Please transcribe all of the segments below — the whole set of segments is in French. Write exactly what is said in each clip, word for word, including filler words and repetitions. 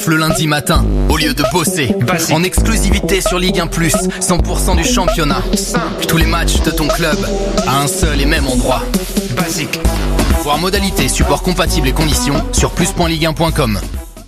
taf le lundi matin, au lieu de bosser. Basique. En exclusivité sur Ligue un plus, cent pour cent du championnat. Simple. Tous les matchs de ton club, à un seul et même endroit. Basique. Voir modalités, support compatible et conditions sur plus point ligue un point com.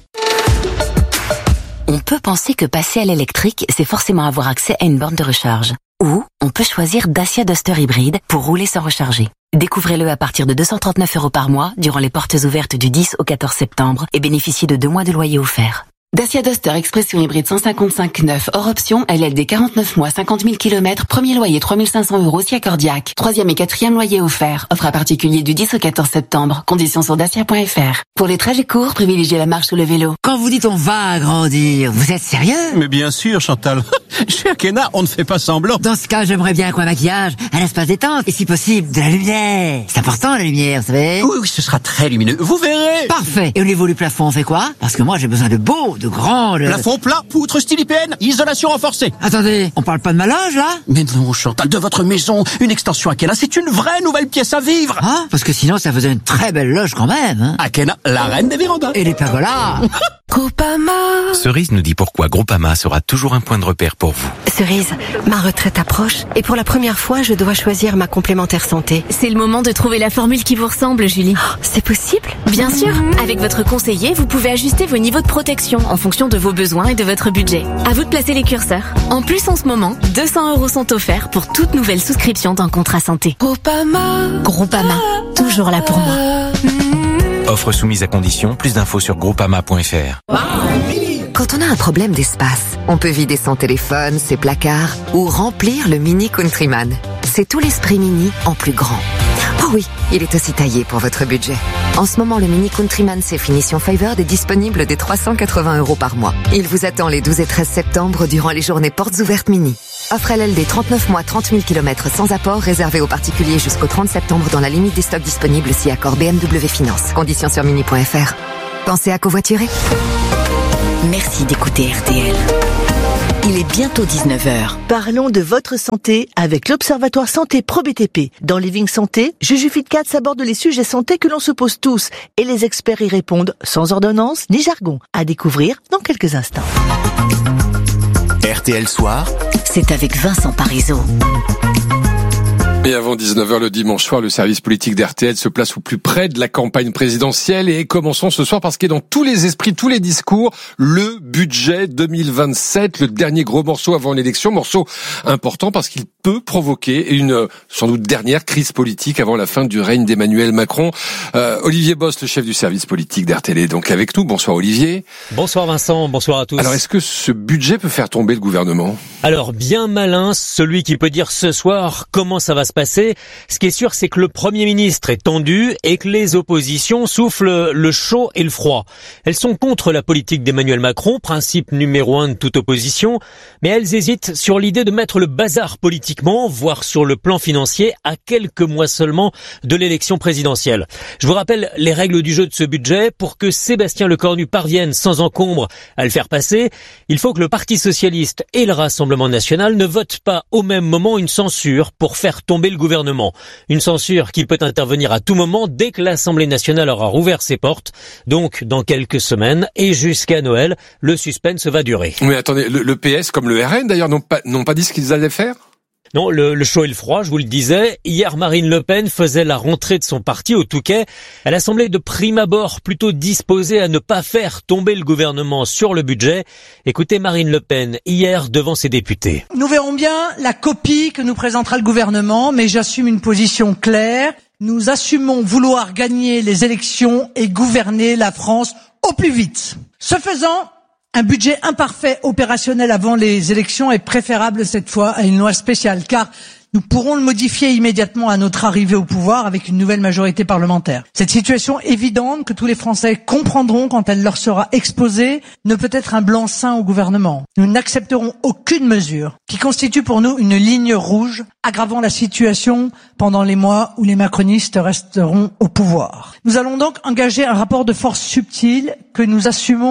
On peut penser que passer à l'électrique, c'est forcément avoir accès à une borne de recharge. Ou on peut choisir Dacia Duster hybride pour rouler sans recharger. Découvrez-le à partir de deux cent trente-neuf euros par mois durant les portes ouvertes du dix au quatorze septembre et bénéficiez de deux mois de loyer offert. Dacia Duster Expression hybride cent cinquante-cinq neuf hors option, L L D quarante-neuf mois, cinquante mille kilomètres, premier loyer trois mille cinq cents euros si accordiaque. Troisième et quatrième loyer offert. Offre à particulier du dix au quatorze septembre. Conditions sur dacia point f r. Pour les trajets courts, privilégiez la marche ou le vélo. Quand vous dites on va agrandir, vous êtes sérieux? Mais bien sûr, Chantal. Chez Akena, on ne fait pas semblant. Dans ce cas, j'aimerais bien qu'un maquillage, un espace détente, et si possible, de la lumière. C'est important, la lumière, vous savez. Oui, oui, ce sera très lumineux. Vous verrez. Parfait. Et au niveau du plafond, on fait quoi? Parce que moi, j'ai besoin de beau, de grand, de... Plafond plat, poutre style I P N, isolation renforcée. Attendez, on parle pas de ma loge, là? Mais non, Chantal, de votre maison, une extension Akena, c'est une vraie nouvelle pièce à vivre. Ah, parce que sinon, ça faisait une très belle loge quand même, hein. Akena, la reine des vérandas. Et les pergolas. Groupama. Cerise nous dit pourquoi Groupama sera toujours un point de repère pour vous. Cerise, ma retraite approche et pour la première fois, je dois choisir ma complémentaire santé. C'est le moment de trouver la formule qui vous ressemble, Julie. Oh, c'est possible? Bien sûr. Avec votre conseiller, vous pouvez ajuster vos niveaux de protection en fonction de vos besoins et de votre budget. À vous de placer les curseurs. En plus, en ce moment, deux cents euros sont offerts pour toute nouvelle souscription d'un contrat santé. Groupama. Groupama. Toujours là pour moi. Offre soumise à condition. Plus d'infos sur groupama point f r. Quand on a un problème d'espace, on peut vider son téléphone, ses placards ou remplir le Mini Countryman. C'est tout l'esprit Mini en plus grand. Oh oui, il est aussi taillé pour votre budget. En ce moment, le Mini Countryman C Finition Favored est disponible dès trois cent quatre-vingts euros par mois. Il vous attend les douze et treize septembre durant les journées portes ouvertes Mini. Offre L L D trente-neuf mois, trente mille kilomètres sans apport, réservé aux particuliers jusqu'au trente septembre dans la limite des stocks disponibles si accord B M W Finance. Conditions sur mini point f r. Pensez à covoiturer. Merci d'écouter R T L. Il est bientôt dix-neuf heures. Parlons de votre santé avec l'Observatoire Santé Pro B T P. Dans Living Santé, Juju Fitcat aborde les sujets santé que l'on se pose tous et les experts y répondent sans ordonnance ni jargon. À découvrir dans quelques instants. R T L Soir, c'est avec Vincent Parisot. Et avant dix-neuf heures le dimanche soir, le service politique d'R T L se place au plus près de la campagne présidentielle et commençons ce soir parce qu'il est dans tous les esprits, tous les discours, le budget deux mille vingt-sept, le dernier gros morceau avant l'élection, morceau important parce qu'il peut provoquer une sans doute dernière crise politique avant la fin du règne d'Emmanuel Macron. Euh, Olivier Boss, le chef du service politique d'R T L, est donc avec nous. Bonsoir Olivier. Bonsoir Vincent, bonsoir à tous. Alors est-ce que ce budget peut faire tomber le gouvernement ? Alors bien malin, celui qui peut dire ce soir comment ça va se passer. Ce qui est sûr, c'est que le Premier ministre est tendu et que les oppositions soufflent le chaud et le froid. Elles sont contre la politique d'Emmanuel Macron, principe numéro un de toute opposition, mais elles hésitent sur l'idée de mettre le bazar politiquement, voire sur le plan financier, à quelques mois seulement de l'élection présidentielle. Je vous rappelle les règles du jeu de ce budget. Pour que Sébastien Lecornu parvienne sans encombre à le faire passer, il faut que le Parti socialiste et le Rassemblement national ne votent pas au même moment une censure pour faire tomber le gouvernement. Une censure qui peut intervenir à tout moment dès que l'Assemblée nationale aura rouvert ses portes, donc dans quelques semaines et jusqu'à Noël, le suspense va durer. Mais attendez, le, le P S comme le R N d'ailleurs n'ont pas, n'ont pas dit ce qu'ils allaient faire ? Non, le, le chaud et le froid, je vous le disais. Hier, Marine Le Pen faisait la rentrée de son parti au Touquet. Elle a semblé de prime abord plutôt disposée à ne pas faire tomber le gouvernement sur le budget. Écoutez Marine Le Pen hier devant ses députés. Nous verrons bien la copie que nous présentera le gouvernement, mais j'assume une position claire. Nous assumons vouloir gagner les élections et gouverner la France au plus vite. Ce faisant, un budget imparfait opérationnel avant les élections est préférable cette fois à une loi spéciale, car nous pourrons le modifier immédiatement à notre arrivée au pouvoir avec une nouvelle majorité parlementaire. Cette situation évidente que tous les Français comprendront quand elle leur sera exposée ne peut être un blanc-seing au gouvernement. Nous n'accepterons aucune mesure qui constitue pour nous une ligne rouge, aggravant la situation pendant les mois où les macronistes resteront au pouvoir. Nous allons donc engager un rapport de force subtil que nous assumons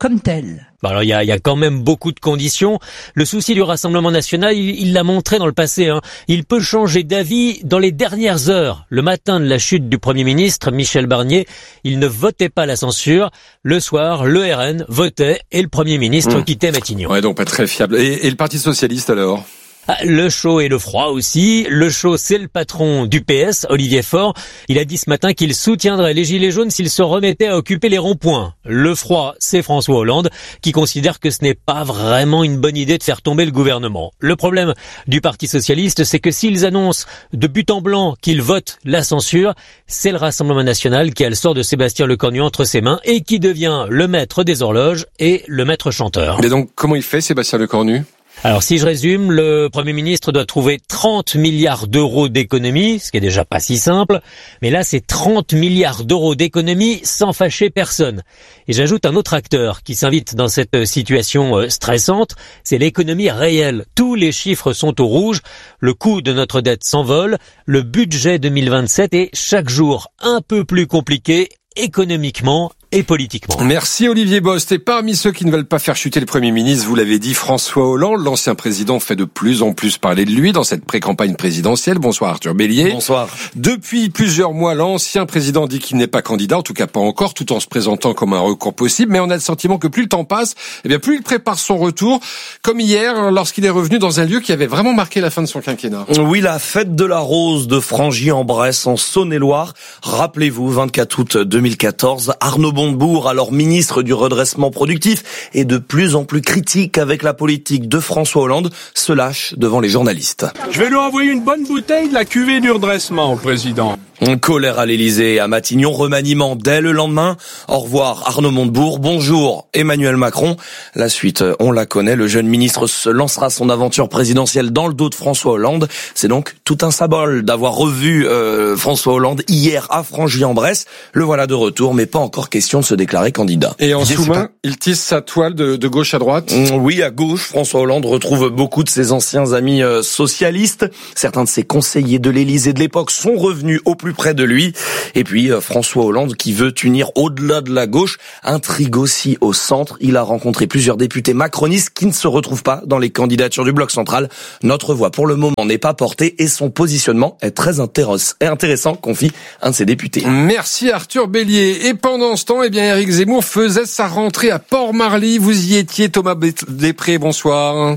comme tel. Bon alors il y a, il y a quand même beaucoup de conditions. Le souci du Rassemblement national, il, il l'a montré dans le passé. Hein. Il peut changer d'avis dans les dernières heures. Le matin de la chute du Premier ministre, Michel Barnier, il ne votait pas la censure. Le soir, le R N votait et le Premier ministre mmh. quittait Matignon. Ouais, donc pas très fiable. Et, et le Parti socialiste alors ? Le chaud et le froid aussi. Le chaud, c'est le patron du P S, Olivier Faure. Il a dit ce matin qu'il soutiendrait les Gilets jaunes s'ils se remettaient à occuper les ronds-points. Le froid, c'est François Hollande, qui considère que ce n'est pas vraiment une bonne idée de faire tomber le gouvernement. Le problème du Parti socialiste, c'est que s'ils annoncent de but en blanc qu'ils votent la censure, c'est le Rassemblement national qui a le sort de Sébastien Lecornu entre ses mains et qui devient le maître des horloges et le maître chanteur. Mais donc, comment il fait, Sébastien Lecornu ? Alors si je résume, le Premier ministre doit trouver trente milliards d'euros d'économies, ce qui est déjà pas si simple, mais là c'est trente milliards d'euros d'économies sans fâcher personne. Et j'ajoute un autre acteur qui s'invite dans cette situation stressante, c'est l'économie réelle. Tous les chiffres sont au rouge, le coût de notre dette s'envole, le budget deux mille vingt-sept est chaque jour un peu plus compliqué économiquement et politiquement. Merci Olivier Bost. Et parmi ceux qui ne veulent pas faire chuter le Premier ministre, vous l'avez dit, François Hollande, l'ancien président, fait de plus en plus parler de lui dans cette pré-campagne présidentielle. Bonsoir Arthur Bélier. Bonsoir. Depuis plusieurs mois, l'ancien président dit qu'il n'est pas candidat, en tout cas pas encore, tout en se présentant comme un recours possible. Mais on a le sentiment que plus le temps passe, eh bien plus il prépare son retour, comme hier, lorsqu'il est revenu dans un lieu qui avait vraiment marqué la fin de son quinquennat. Oui, la fête de la rose de Frangy-en-Bresse, en Saône-et-Loire. Rappelez-vous, vingt-quatre août deux mille quatorze, Arnaud Montebourg, alors ministre du redressement productif et de plus en plus critique avec la politique de François Hollande, se lâche devant les journalistes. Je vais lui envoyer une bonne bouteille de la cuvée du redressement, président. Colère à l'Élysée et à Matignon, remaniement dès le lendemain. Au revoir Arnaud Montebourg, bonjour Emmanuel Macron. La suite, on la connaît, le jeune ministre se lancera son aventure présidentielle dans le dos de François Hollande. C'est donc tout un symbole d'avoir revu euh, François Hollande hier à Frangy-en-Bresse. Le voilà de retour, mais pas encore question de se déclarer candidat. Et en sous-main, il tisse sa toile de, de gauche à droite. Oui, à gauche, François Hollande retrouve beaucoup de ses anciens amis euh, socialistes. Certains de ses conseillers de l'Élysée de l'époque sont revenus au plus près de lui. Et puis euh, François Hollande qui veut unir au-delà de la gauche, intrigue aussi au centre. Il a rencontré plusieurs députés macronistes qui ne se retrouvent pas dans les candidatures du bloc central. Notre voix pour le moment n'est pas portée et son positionnement est très intéressant, confie un de ses députés. Merci Arthur Bélier. Et pendant ce temps, eh bien Éric Zemmour faisait sa rentrée à Port-Marly. Vous y étiez, Thomas Després, bonsoir.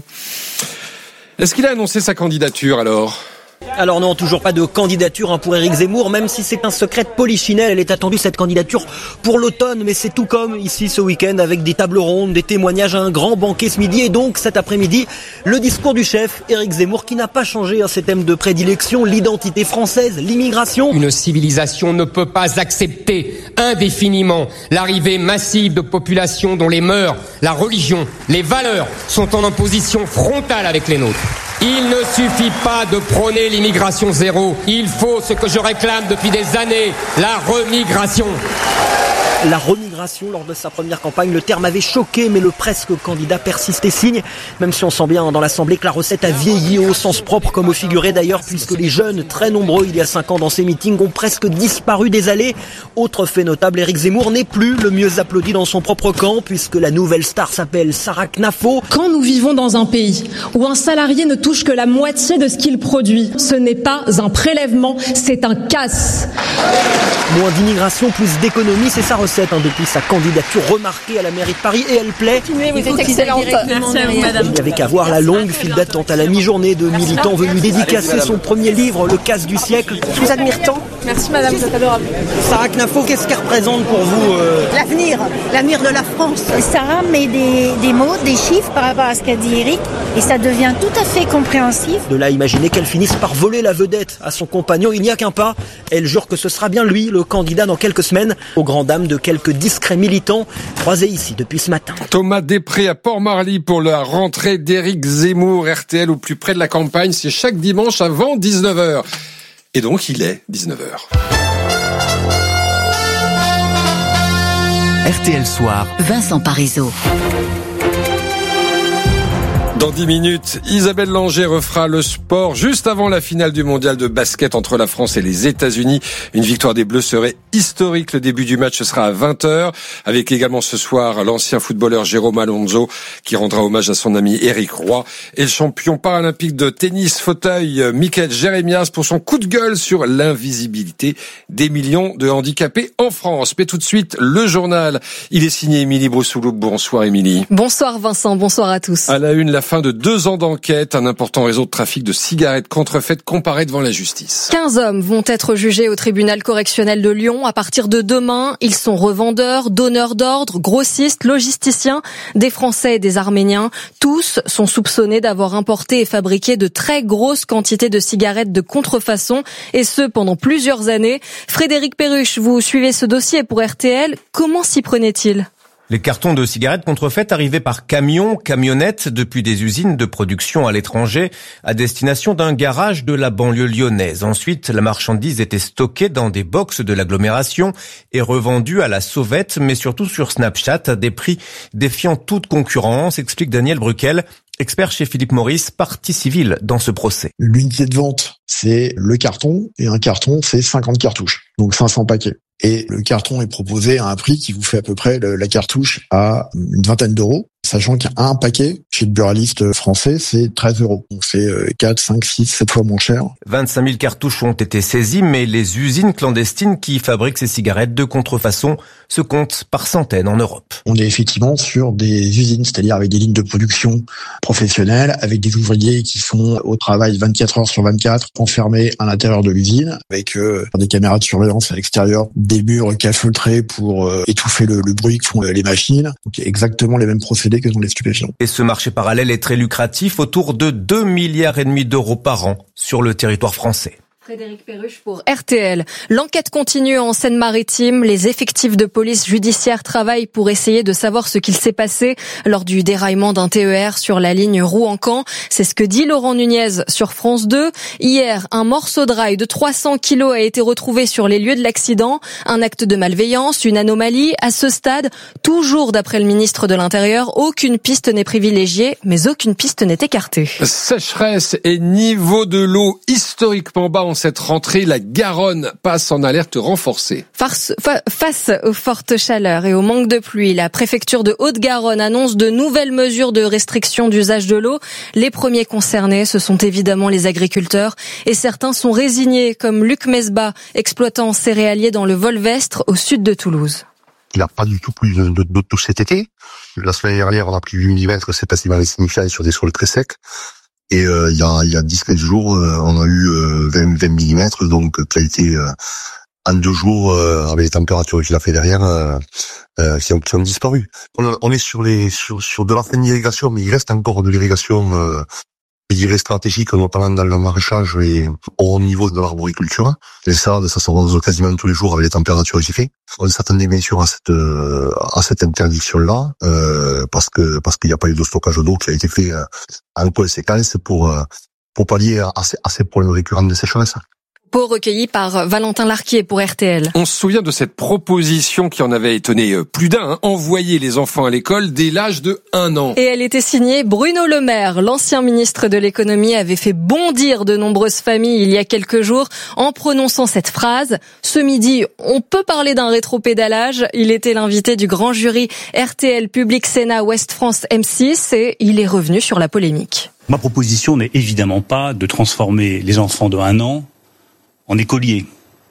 Est-ce qu'il a annoncé sa candidature alors ? Alors non, toujours pas de candidature hein, pour Éric Zemmour, même si c'est un secret de polichinelle. Elle est attendue, cette candidature, pour l'automne, mais c'est tout comme ici ce week-end, avec des tables rondes, des témoignages, un grand banquet ce midi, et donc cet après-midi, le discours du chef, Éric Zemmour, qui n'a pas changé hein, ses thèmes de prédilection, l'identité française, l'immigration. Une civilisation ne peut pas accepter indéfiniment l'arrivée massive de populations dont les mœurs, la religion, les valeurs sont en opposition frontale avec les nôtres. Il ne suffit pas de prôner l'immigration zéro. Il faut ce que je réclame depuis des années, la remigration. La remigration, lors de sa première campagne, le terme avait choqué, mais le presque candidat persiste et signe, même si on sent bien dans l'Assemblée que la recette a vieilli au sens propre, comme au figuré d'ailleurs, puisque les jeunes, très nombreux il y a cinq ans dans ces meetings, ont presque disparu des allées. Autre fait notable, Éric Zemmour n'est plus le mieux applaudi dans son propre camp, puisque la nouvelle star s'appelle Sarah Knafo. Quand nous vivons dans un pays où un salarié ne touche que la moitié de ce qu'il produit, ce n'est pas un prélèvement, c'est un casse. Moins d'immigration, plus d'économie, c'est sa recette hein, depuis sa candidature remarquée à la mairie de Paris, et elle plaît. Continuez, vous êtes excellente. Merci à vous, madame. Il n'y avait qu'à voir la longue file d'attente à la mi-journée de militants venus dédicacer son premier livre, Le casse du siècle. Je vous admire tant. Merci madame, vous êtes adorable. Sarah Knafo, qu'est-ce qu'elle représente pour vous euh... L'avenir, l'avenir de la France. Sarah met des, des mots, des chiffres par rapport à ce qu'a dit Éric, et ça devient tout à fait compréhensif. De là, imaginez qu'elle finisse par voler la vedette à son compagnon, il n'y a qu'un pas. Elle jure que ce sera bien lui, le candidat dans quelques semaines, aux grandes dames de quelques discrets militants croisés ici depuis ce matin. Thomas Després à Port-Marly pour la rentrée d'Éric Zemmour, R T L au plus près de la campagne, c'est chaque dimanche avant dix-neuf heures. Et donc il est dix-neuf heures. R T L Soir, Vincent Parisot. Dans dix minutes, Isabelle Langer refera le sport juste avant la finale du mondial de basket entre la France et les États-Unis. Une victoire des Bleus serait historique. Le début du match sera à vingt heures, avec également ce soir l'ancien footballeur Jérôme Alonso qui rendra hommage à son ami Éric Roy et le champion paralympique de tennis fauteuil Mickaël Jérémias pour son coup de gueule sur l'invisibilité des millions de handicapés en France. Mais tout de suite, le journal. Il est signé Émilie Broussoulou. Bonsoir Émilie. Bonsoir Vincent, bonsoir à tous. À la une, la fin de deux ans d'enquête, un important réseau de trafic de cigarettes contrefaites comparé devant la justice. quinze hommes vont être jugés au tribunal correctionnel de Lyon. À partir de demain, ils sont revendeurs, donneurs d'ordre, grossistes, logisticiens, des Français et des Arméniens. Tous sont soupçonnés d'avoir importé et fabriqué de très grosses quantités de cigarettes de contrefaçon, et ce pendant plusieurs années. Frédéric Perruche, vous suivez ce dossier pour R T L. Comment s'y prenait-il ? Les cartons de cigarettes contrefaites arrivaient par camions, camionnettes depuis des usines de production à l'étranger à destination d'un garage de la banlieue lyonnaise. Ensuite, la marchandise était stockée dans des box de l'agglomération et revendue à la sauvette, mais surtout sur Snapchat à des prix défiant toute concurrence, explique Daniel Bruquel, expert chez Philippe Maurice, partie civile dans ce procès. L'unité de vente, c'est le carton, et un carton, c'est cinquante cartouches, donc cinq cents paquets. Et le carton est proposé à un prix qui vous fait à peu près le, la cartouche à une vingtaine d'euros, sachant qu'un paquet chez le buraliste français, c'est treize euros. Donc c'est quatre, cinq, six, sept fois moins cher. vingt-cinq mille cartouches ont été saisies, mais les usines clandestines qui fabriquent ces cigarettes de contrefaçon se comptent par centaines en Europe. On est effectivement sur des usines, c'est-à-dire avec des lignes de production professionnelles, avec des ouvriers qui sont au travail vingt-quatre heures sur vingt-quatre, enfermés à l'intérieur de l'usine, avec euh, des caméras de surveillance à l'extérieur, des murs calfeutrés pour euh, étouffer le, le bruit que font les machines. Donc exactement les mêmes procédés que dans les stupéfiants. Et ce marché parallèle est très lucratif, autour de deux milliards et demi d'euros par an sur le territoire français. Frédéric Perruche pour R T L. L'enquête continue en Seine-Maritime. Les effectifs de police judiciaire travaillent pour essayer de savoir ce qu'il s'est passé lors du déraillement d'un T E R sur la ligne Rouen-Caen. C'est ce que dit Laurent Nunez sur France deux. Hier, un morceau de rail de trois cents kilos a été retrouvé sur les lieux de l'accident. Un acte de malveillance, une anomalie. À ce stade, toujours d'après le ministre de l'Intérieur, aucune piste n'est privilégiée, mais aucune piste n'est écartée. Sécheresse et niveau de l'eau historiquement bas en cette rentrée, la Garonne passe en alerte renforcée. Face, face aux fortes chaleurs et au manque de pluie, la préfecture de Haute-Garonne annonce de nouvelles mesures de restriction d'usage de l'eau. Les premiers concernés, ce sont évidemment les agriculteurs, et certains sont résignés, comme Luc Mesbah, exploitant céréalier dans le Volvestre, au sud de Toulouse. Il n'a pas du tout plu de, de, de tout cet été. La semaine dernière, on a pris huit millimètres, c'est pas si mal signifiant sur des sols très secs. Et euh, il y a, il y a dix quinze jours, euh, on a eu euh, vingt, vingt millimètres, donc qui a été euh, en deux jours, euh, avec les températures qu'il a fait derrière, euh, euh, qui, ont, qui ont disparu. On, on est sur les sur, sur de la fin d'irrigation, mais il reste encore de l'irrigation, euh, je dirais stratégique, notamment dans le maraîchage et au niveau de l'arboriculture. Les salades, ça s'arrose quasiment tous les jours avec les températures qu'il fait. On s'attendait bien sûr à cette euh, à cette interdiction-là, euh, parce que parce qu'il n'y a pas eu de stockage d'eau qui a été fait euh, en conséquence pour euh, pour pallier à ces, à ces problèmes récurrents de sécheresse. Pour recueilli par Valentin Larquier pour R T L. On se souvient de cette proposition qui en avait étonné plus d'un, hein, envoyer les enfants à l'école dès l'âge de un an. Et elle était signée Bruno Le Maire. L'ancien ministre de l'économie avait fait bondir de nombreuses familles il y a quelques jours en prononçant cette phrase. Ce midi, on peut parler d'un rétropédalage. Il était l'invité du grand jury R T L Public Sénat Ouest France M six et il est revenu sur la polémique. Ma proposition n'est évidemment pas de transformer les enfants de un an en écoliers.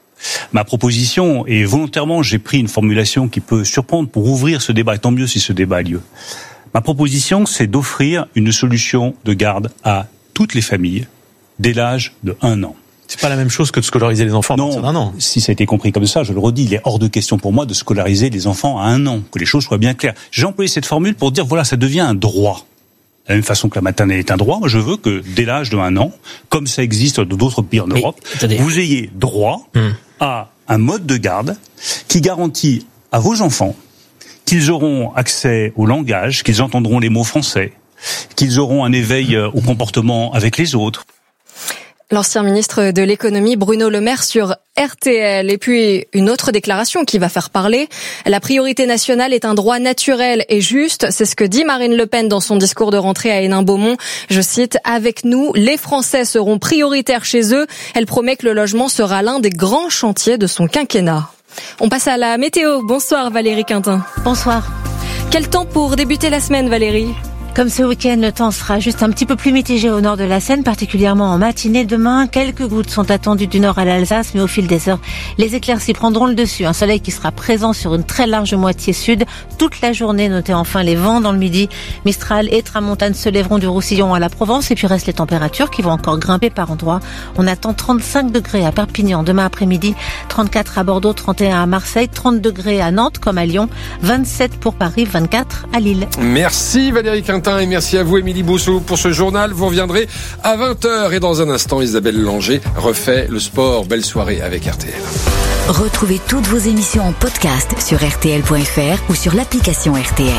Ma proposition, et volontairement j'ai pris une formulation qui peut surprendre pour ouvrir ce débat, et tant mieux si ce débat a lieu. Ma proposition, c'est d'offrir une solution de garde à toutes les familles dès l'âge de un an. C'est pas la même chose que de scolariser les enfants à partir d'un an. Si ça a été compris comme ça, je le redis, il est hors de question pour moi de scolariser les enfants à un an, que les choses soient bien claires. J'ai employé cette formule pour dire, voilà, ça devient un droit. De la même façon que la maternelle est un droit, moi je veux que dès l'âge de un an, comme ça existe dans d'autres pays en Europe, oui, vous ayez droit mmh. à un mode de garde qui garantit à vos enfants qu'ils auront accès au langage, qu'ils entendront les mots français, qu'ils auront un éveil au comportement avec les autres. L'ancien ministre de l'économie Bruno Le Maire sur R T L. Et puis une autre déclaration qui va faire parler. La priorité nationale est un droit naturel et juste. C'est ce que dit Marine Le Pen dans son discours de rentrée à Hénin-Beaumont. Je cite, « Avec nous, les Français seront prioritaires chez eux ». Elle promet que le logement sera l'un des grands chantiers de son quinquennat. On passe à la météo. Bonsoir Valérie Quintin. Bonsoir. Quel temps pour débuter la semaine Valérie ? Comme ce week-end, le temps sera juste un petit peu plus mitigé au nord de la Seine, particulièrement en matinée. Demain, quelques gouttes sont attendues du nord à l'Alsace, mais au fil des heures, les éclaircies prendront le dessus. Un soleil qui sera présent sur une très large moitié sud toute la journée. Notez enfin les vents dans le midi. Mistral et Tramontane se lèveront du Roussillon à la Provence, et puis restent les températures qui vont encore grimper par endroits. On attend trente-cinq degrés à Perpignan demain après-midi, trente-quatre à Bordeaux, trente et un à Marseille, trente degrés à Nantes comme à Lyon, vingt-sept pour Paris, vingt-quatre à Lille. Merci Valérie Quintin. Et merci à vous Émilie Boussou pour ce journal. Vous reviendrez à vingt heures et dans un instant Isabelle Langer refait le sport. Belle soirée avec R T L. Retrouvez toutes vos émissions en podcast sur R T L point F R ou sur l'application R T L.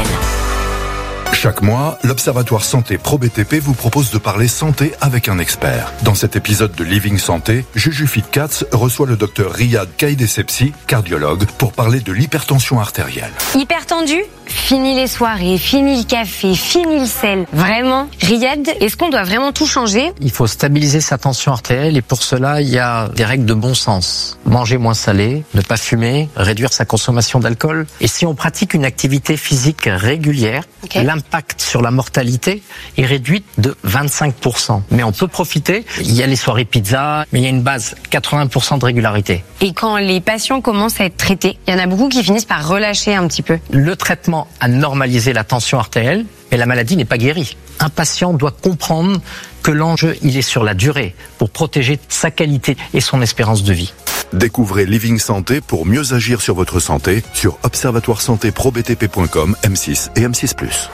Chaque mois, l'Observatoire Santé Pro B T P vous propose de parler santé avec un expert. Dans cet épisode de Living Santé, Juju Fitcats reçoit le docteur Riyad Kaïdessepsi, cardiologue, pour parler de l'hypertension artérielle. Hyper tendu ? Fini les soirées, fini le café, fini le sel. Vraiment, Riyad, est-ce qu'on doit vraiment tout changer ? Il faut stabiliser sa tension artérielle et pour cela, il y a des règles de bon sens. Manger moins salé, ne pas fumer, réduire sa consommation d'alcool. Et si on pratique une activité physique régulière, okay. L'impact sur la mortalité est réduit de vingt-cinq pour cent. Mais on peut profiter. Il y a les soirées pizza, mais il y a une base, quatre-vingts pour cent de régularité. Et quand les patients commencent à être traités, il y en a beaucoup qui finissent par relâcher un petit peu. Le traitement a normalisé la tension artérielle, mais la maladie n'est pas guérie. Un patient doit comprendre que l'enjeu, il est sur la durée, pour protéger sa qualité et son espérance de vie. Découvrez Living Santé pour mieux agir sur votre santé sur observatoire santé pro b t p point com, M six et M six plus.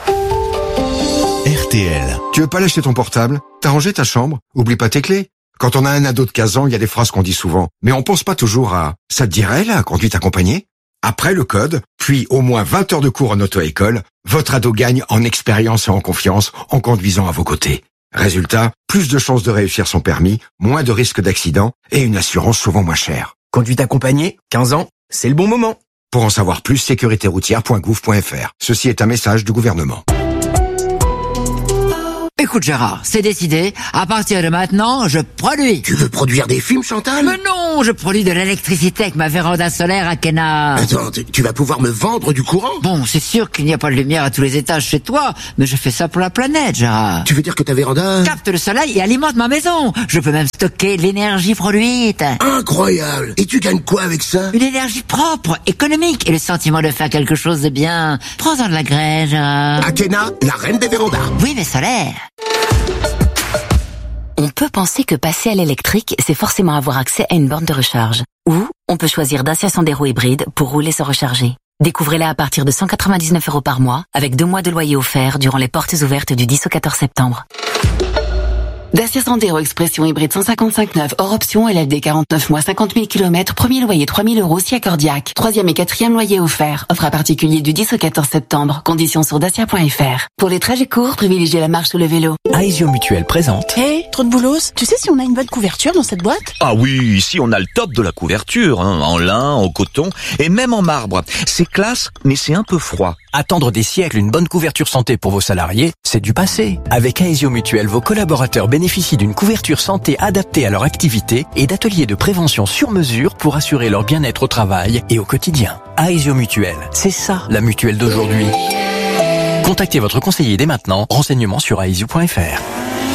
R T L. Tu veux pas lâcher ton portable ? T'as rangé ta chambre ? Oublie pas tes clés. Quand on a un ado de quinze ans, il y a des phrases qu'on dit souvent. Mais on pense pas toujours à « ça te dirait, la conduite accompagnée ?» Après le code, puis au moins vingt heures de cours en auto-école, votre ado gagne en expérience et en confiance en conduisant à vos côtés. Résultat, plus de chances de réussir son permis, moins de risques d'accident et une assurance souvent moins chère. Conduite accompagnée, quinze ans, c'est le bon moment. Pour en savoir plus, sécurité routière point gouv point f r. Ceci est un message du gouvernement. Écoute Gérard, c'est décidé, à partir de maintenant, je produis. Tu veux produire des films, Chantal ? Mais non, je produis de l'électricité avec ma véranda solaire à Kena. Attends, tu, tu vas pouvoir me vendre du courant ? Bon, c'est sûr qu'il n'y a pas de lumière à tous les étages chez toi, mais je fais ça pour la planète, Gérard. Tu veux dire que ta véranda capte le soleil et alimente ma maison. Je peux même stocker l'énergie produite. Incroyable. Et tu gagnes quoi avec ça ? Une énergie propre, économique et le sentiment de faire quelque chose de bien. Prends-en de la graine, Gérard. À Kena, la reine des vérandas. Oui, mais solaire. On peut penser que passer à l'électrique, c'est forcément avoir accès à une borne de recharge. Ou on peut choisir Dacia Sandero hybride pour rouler sans recharger. Découvrez-la à partir de cent quatre-vingt-dix-neuf euros par mois, avec deux mois de loyer offert durant les portes ouvertes du dix au quatorze septembre. Dacia Sandero Expression hybride cent cinquante-cinq neuf, hors option, L L D quarante-neuf mois, cinquante mille kilomètres, premier loyer trois mille euros si accordiaque. Troisième et quatrième loyer offert. Offre à particulier du dix au quatorze septembre. Conditions sur dacia point f r. Pour les trajets courts, privilégiez la marche ou le vélo. Aesio Mutuel présente. Hé, hey, trop de boulos. Tu sais si on a une bonne couverture dans cette boîte ? Ah oui, ici on a le top de la couverture, hein, en lin, en coton et même en marbre. C'est classe, mais c'est un peu froid. Attendre des siècles une bonne couverture santé pour vos salariés, c'est du passé. Avec Aesio Mutuel, vos collaborateurs bénéficient d'une couverture santé adaptée à leur activité et d'ateliers de prévention sur mesure pour assurer leur bien-être au travail et au quotidien. Aesio Mutuel, c'est ça la mutuelle d'aujourd'hui. Contactez votre conseiller dès maintenant. Renseignements sur aesio point f r.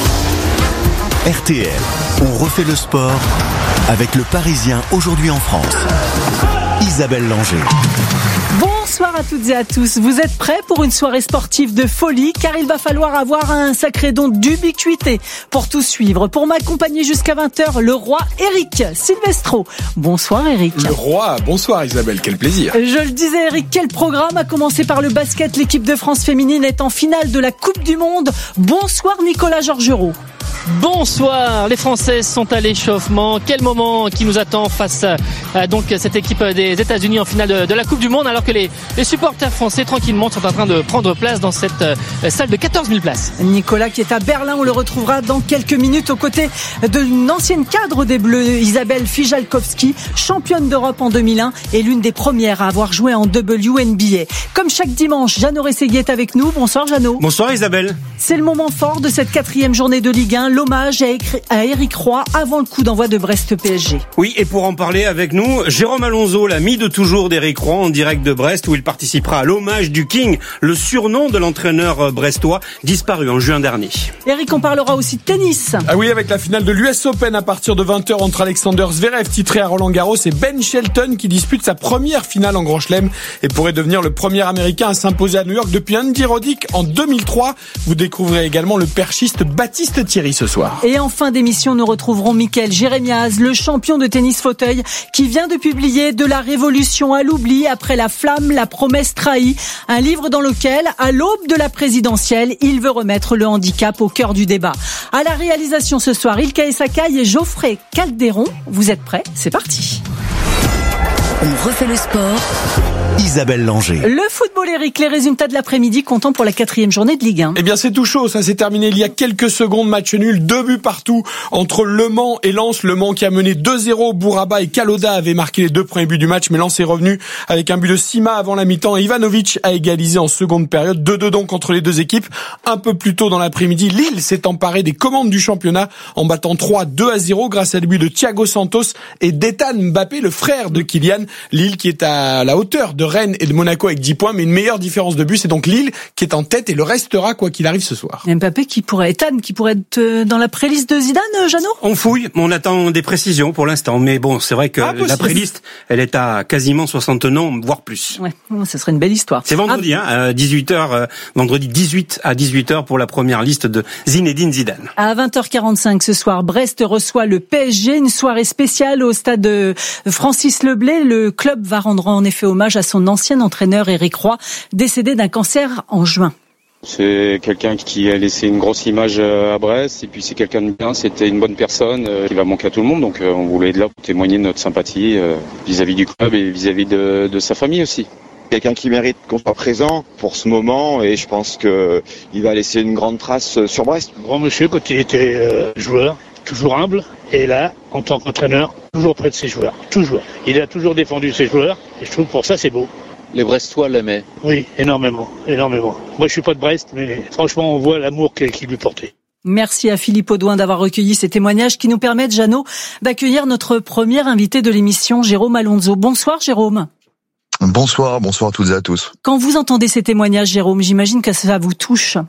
R T L, on refait le sport avec le Parisien aujourd'hui en France. Isabelle Langer. Bonsoir à toutes et à tous. Vous êtes prêts pour une soirée sportive de folie, car il va falloir avoir un sacré don d'ubiquité pour tout suivre. Pour m'accompagner jusqu'à vingt heures, le roi Eric Silvestro. Bonsoir Eric. Le roi, bonsoir Isabelle, quel plaisir. Je le disais Eric, quel programme, à commencer par le basket. L'équipe de France féminine est en finale de la Coupe du Monde. Bonsoir Nicolas Georgerot. Bonsoir, les Françaises sont à l'échauffement. Quel moment qui nous attend face à donc cette équipe des États-Unis en finale de, de la Coupe du Monde, alors que les, les supporters français tranquillement sont en train de prendre place dans cette euh, salle de quatorze mille places. Nicolas qui est à Berlin, on le retrouvera dans quelques minutes aux côtés d'une ancienne cadre des Bleus, Isabelle Fijalkowski, championne d'Europe en deux mille un et l'une des premières à avoir joué en W N B A. Comme chaque dimanche, Jeannot Rességuier est avec nous. Bonsoir Jeannot. Bonsoir Isabelle. C'est le moment fort de cette quatrième journée de Ligue un, l'hommage à Éric Roy avant le coup d'envoi de Brest-P S G. Oui, et pour en parler avec nous, Jérôme Alonso, l'ami de toujours d'Éric Roy, en direct de Brest, où il participera à l'hommage du King, le surnom de l'entraîneur brestois, disparu en juin dernier. Éric, on parlera aussi de tennis. Ah oui, avec la finale de l'U S Open à partir de vingt heures entre Alexander Zverev, titré à Roland-Garros, et Ben Shelton qui dispute sa première finale en Grand Chelem et pourrait devenir le premier Américain à s'imposer à New York depuis Andy Roddick en deux mille trois. Vous découvrirez également le perchiste Baptiste Thierry ce soir. Et en fin d'émission, nous retrouverons Mickaël Jérémiaz, le champion de tennis fauteuil, qui vient de publier De la révolution à l'oubli après la flamme, la promesse trahie. Un livre dans lequel, à l'aube de la présidentielle, il veut remettre le handicap au cœur du débat. À la réalisation ce soir, Ilka Sakai et Geoffrey Calderon. Vous êtes prêts? C'est parti. On refait le sport. Isabelle Langer. Le football, Eric, les résultats de l'après-midi comptant pour la quatrième journée de Ligue un. Eh bien, c'est tout chaud. Ça s'est terminé il y a quelques secondes. Match nul, deux buts partout entre Le Mans et Lens. Le Mans qui a mené deux zéro. Bouraba et Kaloda avaient marqué les deux premiers buts du match, mais Lens est revenu avec un but de Sima avant la mi-temps. Et Ivanovic a égalisé en seconde période. deux deux donc entre les deux équipes. Un peu plus tôt dans l'après-midi, Lille s'est emparé des commandes du championnat en battant trois deux à zéro grâce à le but de Thiago Santos et d'Ethan Mbappé, le frère de Kylian. Lille qui est à la hauteur de Rennes et de Monaco avec dix points, mais une meilleure différence de but. C'est donc Lille qui est en tête et le restera quoi qu'il arrive ce soir. Mbappé qui pourrait, Ethan qui pourrait être dans la préliste de Zidane, Jeannot? On fouille, on attend des précisions pour l'instant. Mais bon, c'est vrai que ah, la préliste, elle est à quasiment soixante noms, voire plus. Ouais, ça serait une belle histoire. C'est vendredi, ah. hein, à dix-huit heures, euh, vendredi dix-huit à dix-huit heures pour la première liste de Zinedine Zidane. À vingt heures quarante-cinq ce soir, Brest reçoit le P S G, une soirée spéciale au stade de Francis Leblay. Le club va rendre en effet hommage à son ancien entraîneur Éric Roy, décédé d'un cancer en juin. C'est quelqu'un qui a laissé une grosse image à Brest et puis c'est quelqu'un de bien, c'était une bonne personne qui va manquer à tout le monde, donc on voulait être là pour témoigner de notre sympathie vis-à-vis du club et vis-à-vis de, de sa famille aussi. Quelqu'un qui mérite qu'on soit présent pour ce moment et je pense qu'il va laisser une grande trace sur Brest. Grand monsieur quand il était euh, joueur, toujours humble, et là, en tant qu'entraîneur, toujours près de ses joueurs, toujours. Il a toujours défendu ses joueurs et je trouve pour ça c'est beau. Les Brestois l'aimaient. Oui, énormément, énormément. Moi je suis pas de Brest, mais franchement on voit l'amour qu'il lui portait. Merci à Philippe Audouin d'avoir recueilli ces témoignages qui nous permettent, Jeannot, d'accueillir notre premier invité de l'émission, Jérôme Alonso. Bonsoir Jérôme. Bonsoir, bonsoir à toutes et à tous. Quand vous entendez ces témoignages, Jérôme, j'imagine que ça vous touche.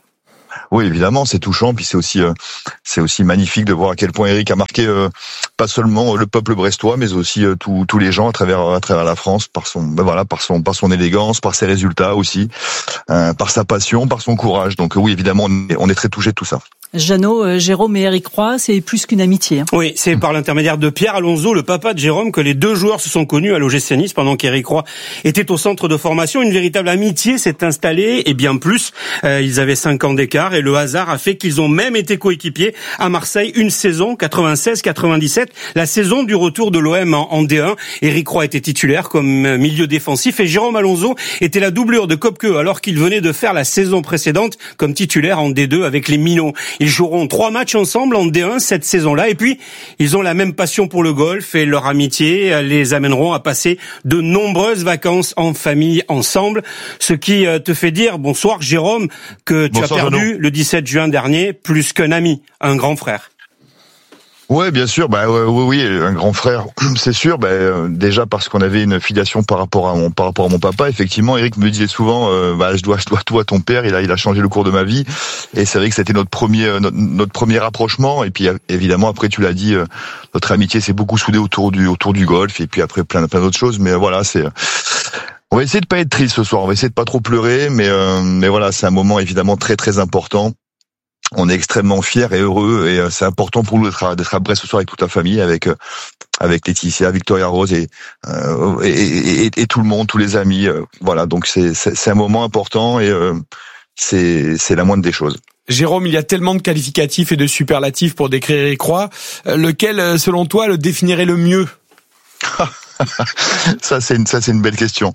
Oui, évidemment, c'est touchant, puis c'est aussi euh, c'est aussi magnifique de voir à quel point Éric a marqué euh, pas seulement le peuple brestois, mais aussi euh, tous tous les gens à travers à travers la France par son ben voilà par son par son élégance, par ses résultats aussi, euh, par sa passion, par son courage. Donc oui, évidemment, on est, on est très touché de tout ça. Jeannot, euh, Jérôme et Éric Roy, c'est plus qu'une amitié. Hein. Oui, c'est par l'intermédiaire de Pierre Alonso, le papa de Jérôme, que les deux joueurs se sont connus à l'O G C Nice pendant qu'Éric Roy était au centre de formation. Une véritable amitié s'est installée, et bien plus. Euh, ils avaient cinq ans d'écart et le hasard a fait qu'ils ont même été coéquipiers à Marseille une saison, quatre-vingt-seize quatre-vingt-dix-sept, la saison du retour de l'O M en, en D un. Éric Roy était titulaire comme milieu défensif et Jérôme Alonso était la doublure de Kopke alors qu'il venait de faire la saison précédente comme titulaire en D deux avec les Minots. Ils joueront trois matchs ensemble en D un cette saison-là. Et puis, ils ont la même passion pour le golf et leur amitié les amèneront à passer de nombreuses vacances en famille ensemble. Ce qui te fait dire, bonsoir Jérôme, que tu bonsoir, as perdu Jeannot. Le dix-sept juin dernier plus qu'un ami, un grand frère. Ouais, bien sûr. Bah oui, oui, un grand frère, c'est sûr. Bah, déjà parce qu'on avait une filiation par rapport à mon par rapport à mon papa. Effectivement, Éric me disait souvent, euh, bah je dois je dois tout à ton père. Il a il a changé le cours de ma vie. Et c'est vrai que c'était notre premier notre, notre premier rapprochement. Et puis évidemment après tu l'as dit, notre amitié s'est beaucoup soudée autour du autour du golf. Et puis après plein plein d'autres choses. Mais voilà, c'est on va essayer de pas être triste ce soir. On va essayer de pas trop pleurer. Mais euh, mais voilà, c'est un moment évidemment très très important. On est extrêmement fiers et heureux et c'est important pour nous d'être à, d'être à Brest ce soir avec toute la famille, avec avec Laetitia, Victoria Rose et, euh, et, et, et tout le monde, tous les amis. Euh, voilà, donc c'est, c'est c'est un moment important et euh, c'est c'est la moindre des choses. Jérôme, il y a tellement de qualificatifs et de superlatifs pour décrire Éric Roy. Lequel, selon toi, le définirait le mieux? Ça, c'est une, ça, c'est une belle question.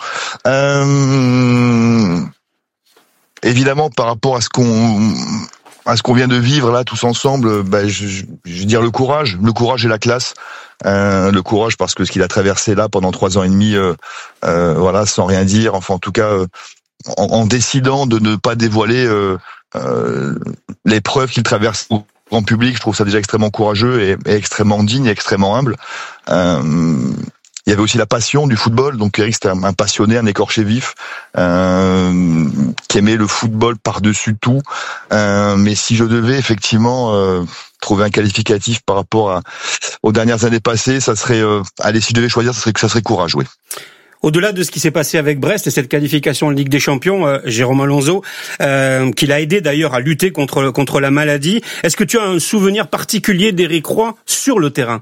Euh, évidemment, par rapport à ce qu'on, à ce qu'on vient de vivre là, tous ensemble, bah, je, je, je veux dire le courage, le courage et la classe. Euh, le courage parce que ce qu'il a traversé là pendant trois ans et demi, euh, euh, voilà, sans rien dire. Enfin, en tout cas, euh, en, en décidant de ne pas dévoiler euh, euh, les preuves qu'il traverse au grand public, je trouve ça déjà extrêmement courageux et, et extrêmement digne, et extrêmement humble. Euh, Il y avait aussi la passion du football. Donc Éric, c'était un passionné, un écorché vif, euh, qui aimait le football par-dessus tout. Euh, mais si je devais effectivement euh, trouver un qualificatif par rapport à, aux dernières années passées, ça serait, euh, allez, si je devais choisir, ça serait que ça serait courage, oui. Au-delà de ce qui s'est passé avec Brest et cette qualification en Ligue des Champions, euh, Jérôme Alonso, euh, qui l'a aidé d'ailleurs à lutter contre contre la maladie, est-ce que tu as un souvenir particulier d'Éric Roy sur le terrain?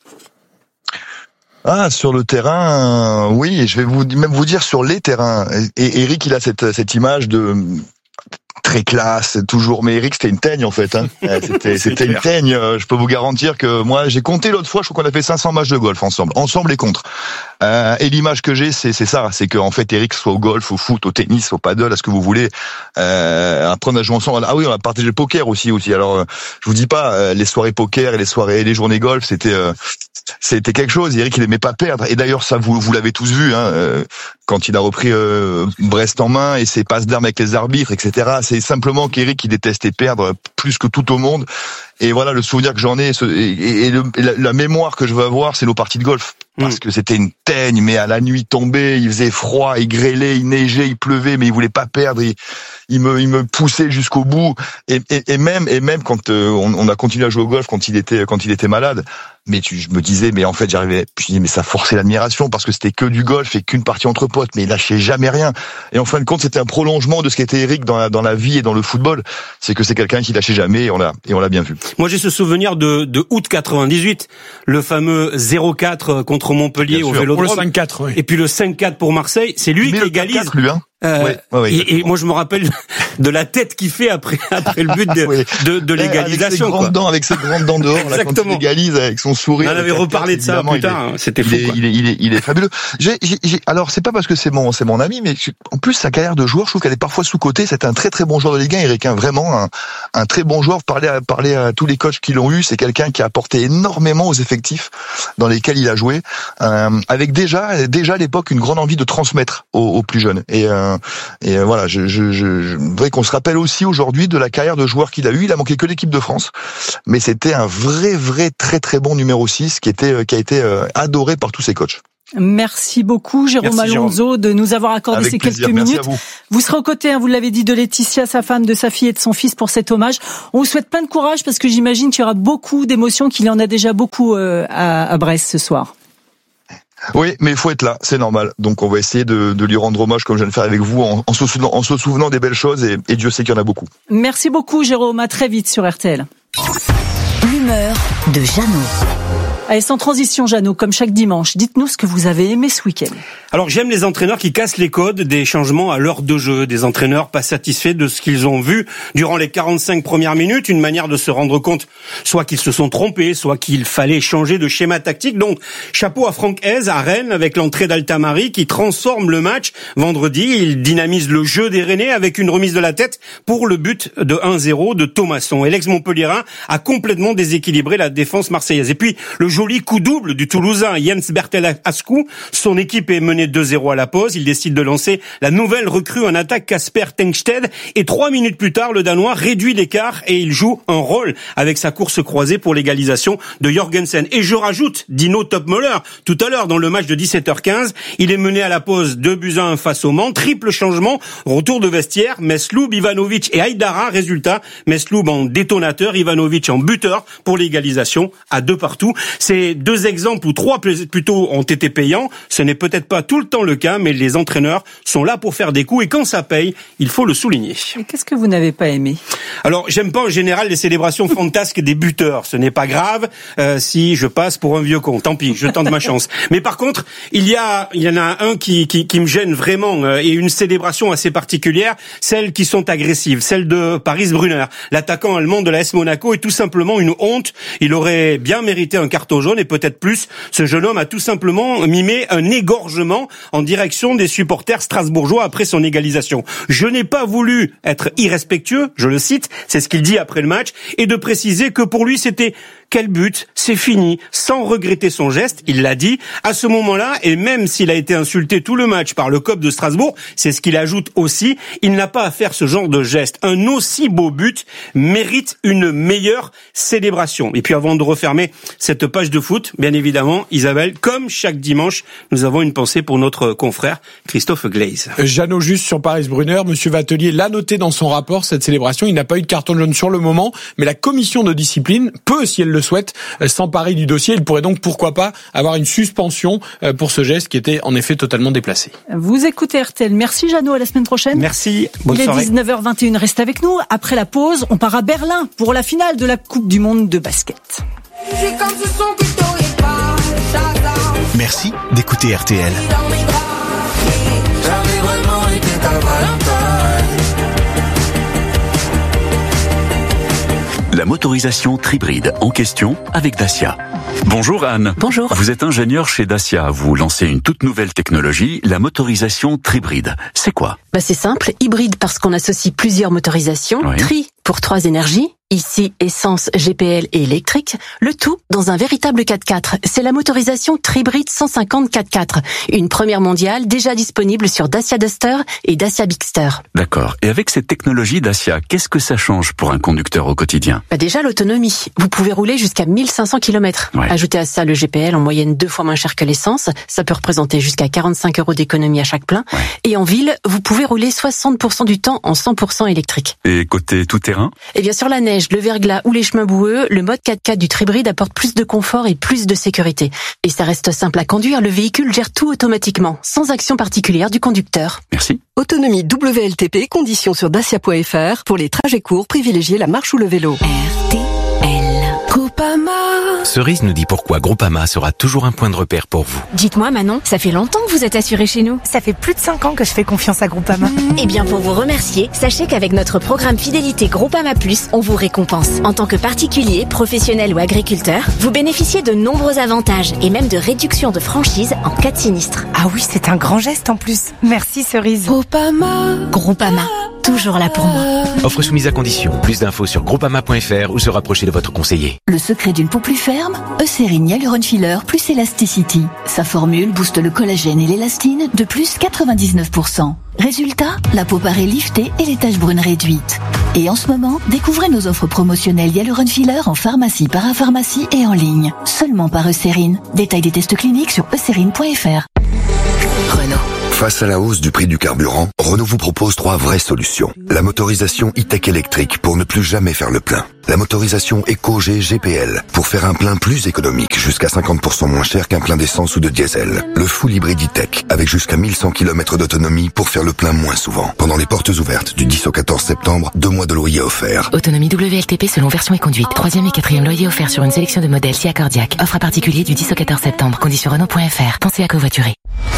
Ah, sur le terrain, euh, oui, je vais vous même vous dire sur les terrains. Et Éric, il a cette cette image de très classe, toujours. Mais Éric, c'était une teigne en fait. Hein. C'était c'était une teigne. Je peux vous garantir que moi, j'ai compté l'autre fois. Je crois qu'on a fait cinq cents matchs de golf ensemble, ensemble et contre. Euh, et l'image que j'ai, c'est c'est ça, c'est que en fait, Éric, soit au golf, au foot, au tennis, au paddle, à ce que vous voulez. Euh, après, on a joué ensemble. Ah oui, on a partagé le poker aussi, aussi. Alors, euh, je vous dis pas, euh, les soirées poker et les soirées, et les journées golf, c'était euh, c'était quelque chose. Éric, il aimait pas perdre. Et d'ailleurs, ça, vous vous l'avez tous vu, hein, euh, quand il a repris euh, Brest en main et ses passes d'armes avec les arbitres, et cetera. C'est simplement qu'Éric, il détestait perdre plus que tout au monde. Et voilà, le souvenir que j'en ai, et, et, et, le, et la, la mémoire que je veux avoir, c'est nos parties de golf. Parce que c'était une teigne, mais à la nuit tombée, il faisait froid, il grêlait, il neigeait, il pleuvait, mais il voulait pas perdre. Il, il me, il me poussait jusqu'au bout. Et, et, et même, et même quand euh, on, on a continué à jouer au golf quand il était, quand il était malade. Mais tu, je me disais, mais en fait, j'arrivais, je disais, mais ça forçait l'admiration parce que c'était que du golf et qu'une partie entre potes, mais il lâchait jamais rien. Et en fin de compte, c'était un prolongement de ce qu'était Éric dans la, dans la vie et dans le football. C'est que c'est quelqu'un qui lâchait jamais et on l'a, et on l'a bien vu. Moi, j'ai ce souvenir de, de août quatre-vingt-dix-huit, le fameux zéro quatre contre Montpellier au Vélodrome. Pour le cinq quatre, oui. Et puis le cinq quatre pour Marseille. C'est lui mais qui égalise. quatre, lui, hein. Euh, oui, oui, oui. Et, et moi je me rappelle de la tête qu'il fait après après le but de oui. de, de l'égalisation. Avec ses grandes dents, avec ses grandes dents dehors, là, quand il égalise avec son sourire. On avait reparlé de ça plus tard. C'était fou. Il est, il est, il est, il est fabuleux. J'ai, j'ai, j'ai, alors c'est pas parce que c'est mon, c'est mon ami, mais en plus sa carrière de joueur, je trouve qu'elle est parfois sous cotée. C'est un très très bon joueur de Ligue un, Éric, hein, vraiment un, un très bon joueur. Parler à, parler à tous les coachs qui l'ont eu, c'est quelqu'un qui a apporté énormément aux effectifs dans lesquels il a joué, euh, avec déjà, déjà à l'époque une grande envie de transmettre aux, aux plus jeunes. Et, euh, et euh, Voilà, je, je, je, je voudrais qu'on se rappelle aussi aujourd'hui de la carrière de joueur qu'il a eu. Il a manqué que l'équipe de France, mais c'était un vrai, vrai, très, très bon numéro six qui était, qui a été adoré par tous ses coachs. Merci beaucoup, Jérôme Merci, Alonso, Jérôme. de nous avoir accordé Avec ces plaisir. quelques Merci minutes. vous. vous serez aux côtés, hein, vous l'avez dit, de Laetitia, sa femme, de sa fille et de son fils pour cet hommage. On vous souhaite plein de courage parce que j'imagine qu'il y aura beaucoup d'émotions, qu'il y en a déjà beaucoup euh, à, à Brest ce soir. Oui, mais il faut être là, c'est normal. Donc on va essayer de, de lui rendre hommage comme je viens de faire avec vous, en, en, se, souvenant, en se souvenant des belles choses, et, et Dieu sait qu'il y en a beaucoup. Merci beaucoup, Jérôme. À très vite sur R T L. L'humeur de Jeannot. Allez, sans transition, Jeannot, comme chaque dimanche, dites-nous ce que vous avez aimé ce week-end. Alors, j'aime les entraîneurs qui cassent les codes des changements à l'heure de jeu, des entraîneurs pas satisfaits de ce qu'ils ont vu durant les quarante-cinq premières minutes, une manière de se rendre compte soit qu'ils se sont trompés, soit qu'il fallait changer de schéma tactique. Donc, chapeau à Franck Hez à Rennes avec l'entrée d'Altamari qui transforme le match. Vendredi, il dynamise le jeu des Rennais avec une remise de la tête pour le but de un zéro de Thomasson. Et l'ex-Montpellierin a complètement déséquilibré la défense marseillaise. Et puis, le joli coup double du Toulousain Jens Bertel Ascou. Son équipe est menée deux zéro à la pause. Il décide de lancer la nouvelle recrue en attaque, Kasper Tengsted. Et trois minutes plus tard, le Danois réduit l'écart et il joue un rôle avec sa course croisée pour l'égalisation de Jorgensen. Et je rajoute Dino Topmöller. Tout à l'heure, dans le match de dix-sept heures quinze, il est mené à la pause deux buts à un face au Mans. Triple changement, retour de vestiaire. Mesloub, Ivanovic et Haidara. Résultat, Mesloub en détonateur, Ivanovic en buteur pour l'égalisation à deux partout. Ces deux exemples, ou trois plutôt, ont été payants. Ce n'est peut-être pas tout le temps le cas, mais les entraîneurs sont là pour faire des coups et quand ça paye, il faut le souligner. Et qu'est-ce que vous n'avez pas aimé ? Alors, j'aime pas en général les célébrations fantasques des buteurs. Ce n'est pas grave euh, si je passe pour un vieux con. Tant pis, je tente ma chance. Mais par contre, il y a, il y en a un qui, qui, qui me gêne vraiment euh, et une célébration assez particulière, celles qui sont agressives, celle de Paris Brunner, l'attaquant allemand de l'A S Monaco, est tout simplement une honte. Il aurait bien mérité un carton jaune et peut-être plus. Ce jeune homme a tout simplement mimé un égorgement en direction des supporters strasbourgeois après son égalisation. Je n'ai pas voulu être irrespectueux, je le cite, c'est ce qu'il dit après le match, et de préciser que pour lui c'était quel but, c'est fini, sans regretter son geste, il l'a dit, à ce moment-là, et même s'il a été insulté tout le match par le C O P de Strasbourg, c'est ce qu'il ajoute aussi, il n'a pas à faire ce genre de geste. Un aussi beau but mérite une meilleure célébration. Et puis avant de refermer cette page de foot, bien évidemment, Isabelle, comme chaque dimanche, nous avons une pensée pour notre confrère Christophe Glaise. Jeannot, juste sur Paris Brunner, Monsieur Vatelier l'a noté dans son rapport, cette célébration, il n'a pas eu de carton jaune sur le moment, mais la commission de discipline peut, si elle le souhaite, s'emparer du dossier. Il pourrait donc, pourquoi pas, avoir une suspension pour ce geste qui était en effet totalement déplacé. Vous écoutez R T L. Merci Jeannot, à la semaine prochaine. Merci, bonne soirée. Il est dix-neuf heures vingt et une, reste avec nous. Après la pause, on part à Berlin pour la finale de la Coupe du Monde de basket. Merci d'écouter R T L. La motorisation Tribride en question avec Dacia. Bonjour Anne. Bonjour. Vous êtes ingénieur chez Dacia. Vous lancez une toute nouvelle technologie, la motorisation Tribride. C'est quoi ? Bah c'est simple, hybride parce qu'on associe plusieurs motorisations, oui. Tri pour trois énergies, ici essence, G P L et électrique, le tout dans un véritable quatre-quatre. C'est la motorisation Tribride cent cinquante quatre-quatre, une première mondiale déjà disponible sur Dacia Duster et Dacia Bigster. D'accord. Et avec cette technologie Dacia, qu'est-ce que ça change pour un conducteur au quotidien ? Bah déjà l'autonomie. Vous pouvez rouler jusqu'à mille cinq cents kilomètres. Ouais. Ajoutez à ça le G P L en moyenne deux fois moins cher que l'essence. Ça peut représenter jusqu'à quarante-cinq euros d'économie à chaque plein. Ouais. Et en ville, vous pouvez rouler soixante pour cent du temps en cent pour cent électrique. Et côté tout-terrain ? Et bien sur la neige, le verglas ou les chemins boueux, le mode quatre-quatre du Tribride apporte plus de confort et plus de sécurité. Et ça reste simple à conduire, le véhicule gère tout automatiquement, sans action particulière du conducteur. Merci. Autonomie W L T P, conditions sur dacia point f r. Pour les trajets courts, privilégiez la marche ou le vélo. R T L. Groupama. Cerise nous dit pourquoi Groupama sera toujours un point de repère pour vous. Dites-moi Manon, ça fait longtemps que vous êtes assurée chez nous. Ça fait plus de cinq ans que je fais confiance à Groupama. Mmh. Eh bien pour vous remercier, sachez qu'avec notre programme fidélité Groupama Plus, on vous récompense. En tant que particulier, professionnel ou agriculteur, vous bénéficiez de nombreux avantages et même de réductions de franchise en cas de sinistre. Ah oui, c'est un grand geste en plus. Merci Cerise. Groupama. Groupama, toujours là pour moi. Offre soumise à condition. Plus d'infos sur groupama point f r ou se rapprocher de votre conseiller. Le secret d'une peau plus ferme, Eucérine Hyaluron Filler plus Elasticity. Sa formule booste le collagène et l'élastine de plus quatre-vingt-dix-neuf pour cent. Résultat, la peau paraît liftée et les taches brunes réduites. Et en ce moment, découvrez nos offres promotionnelles Hyaluron Filler en pharmacie, parapharmacie et en ligne. Seulement par Eucérine. Détail des tests cliniques sur eucérine point f r. Renault. Face à la hausse du prix du carburant, Renault vous propose trois vraies solutions. La motorisation e-tech électrique pour ne plus jamais faire le plein. La motorisation Eco-G G P L pour faire un plein plus économique, jusqu'à cinquante pour cent moins cher qu'un plein d'essence ou de diesel. Le full hybride e-tech avec jusqu'à mille cent kilomètres d'autonomie pour faire le plein moins souvent. Pendant les portes ouvertes du dix au quatorze septembre, deux mois de loyer offerts. Autonomie W L T P selon version et conduite. Troisième et quatrième loyer offert sur une sélection de modèles si accordiaque. Offre à particulier du dix au quatorze septembre. Conditions Renault point f r. Pensez à covoiturer.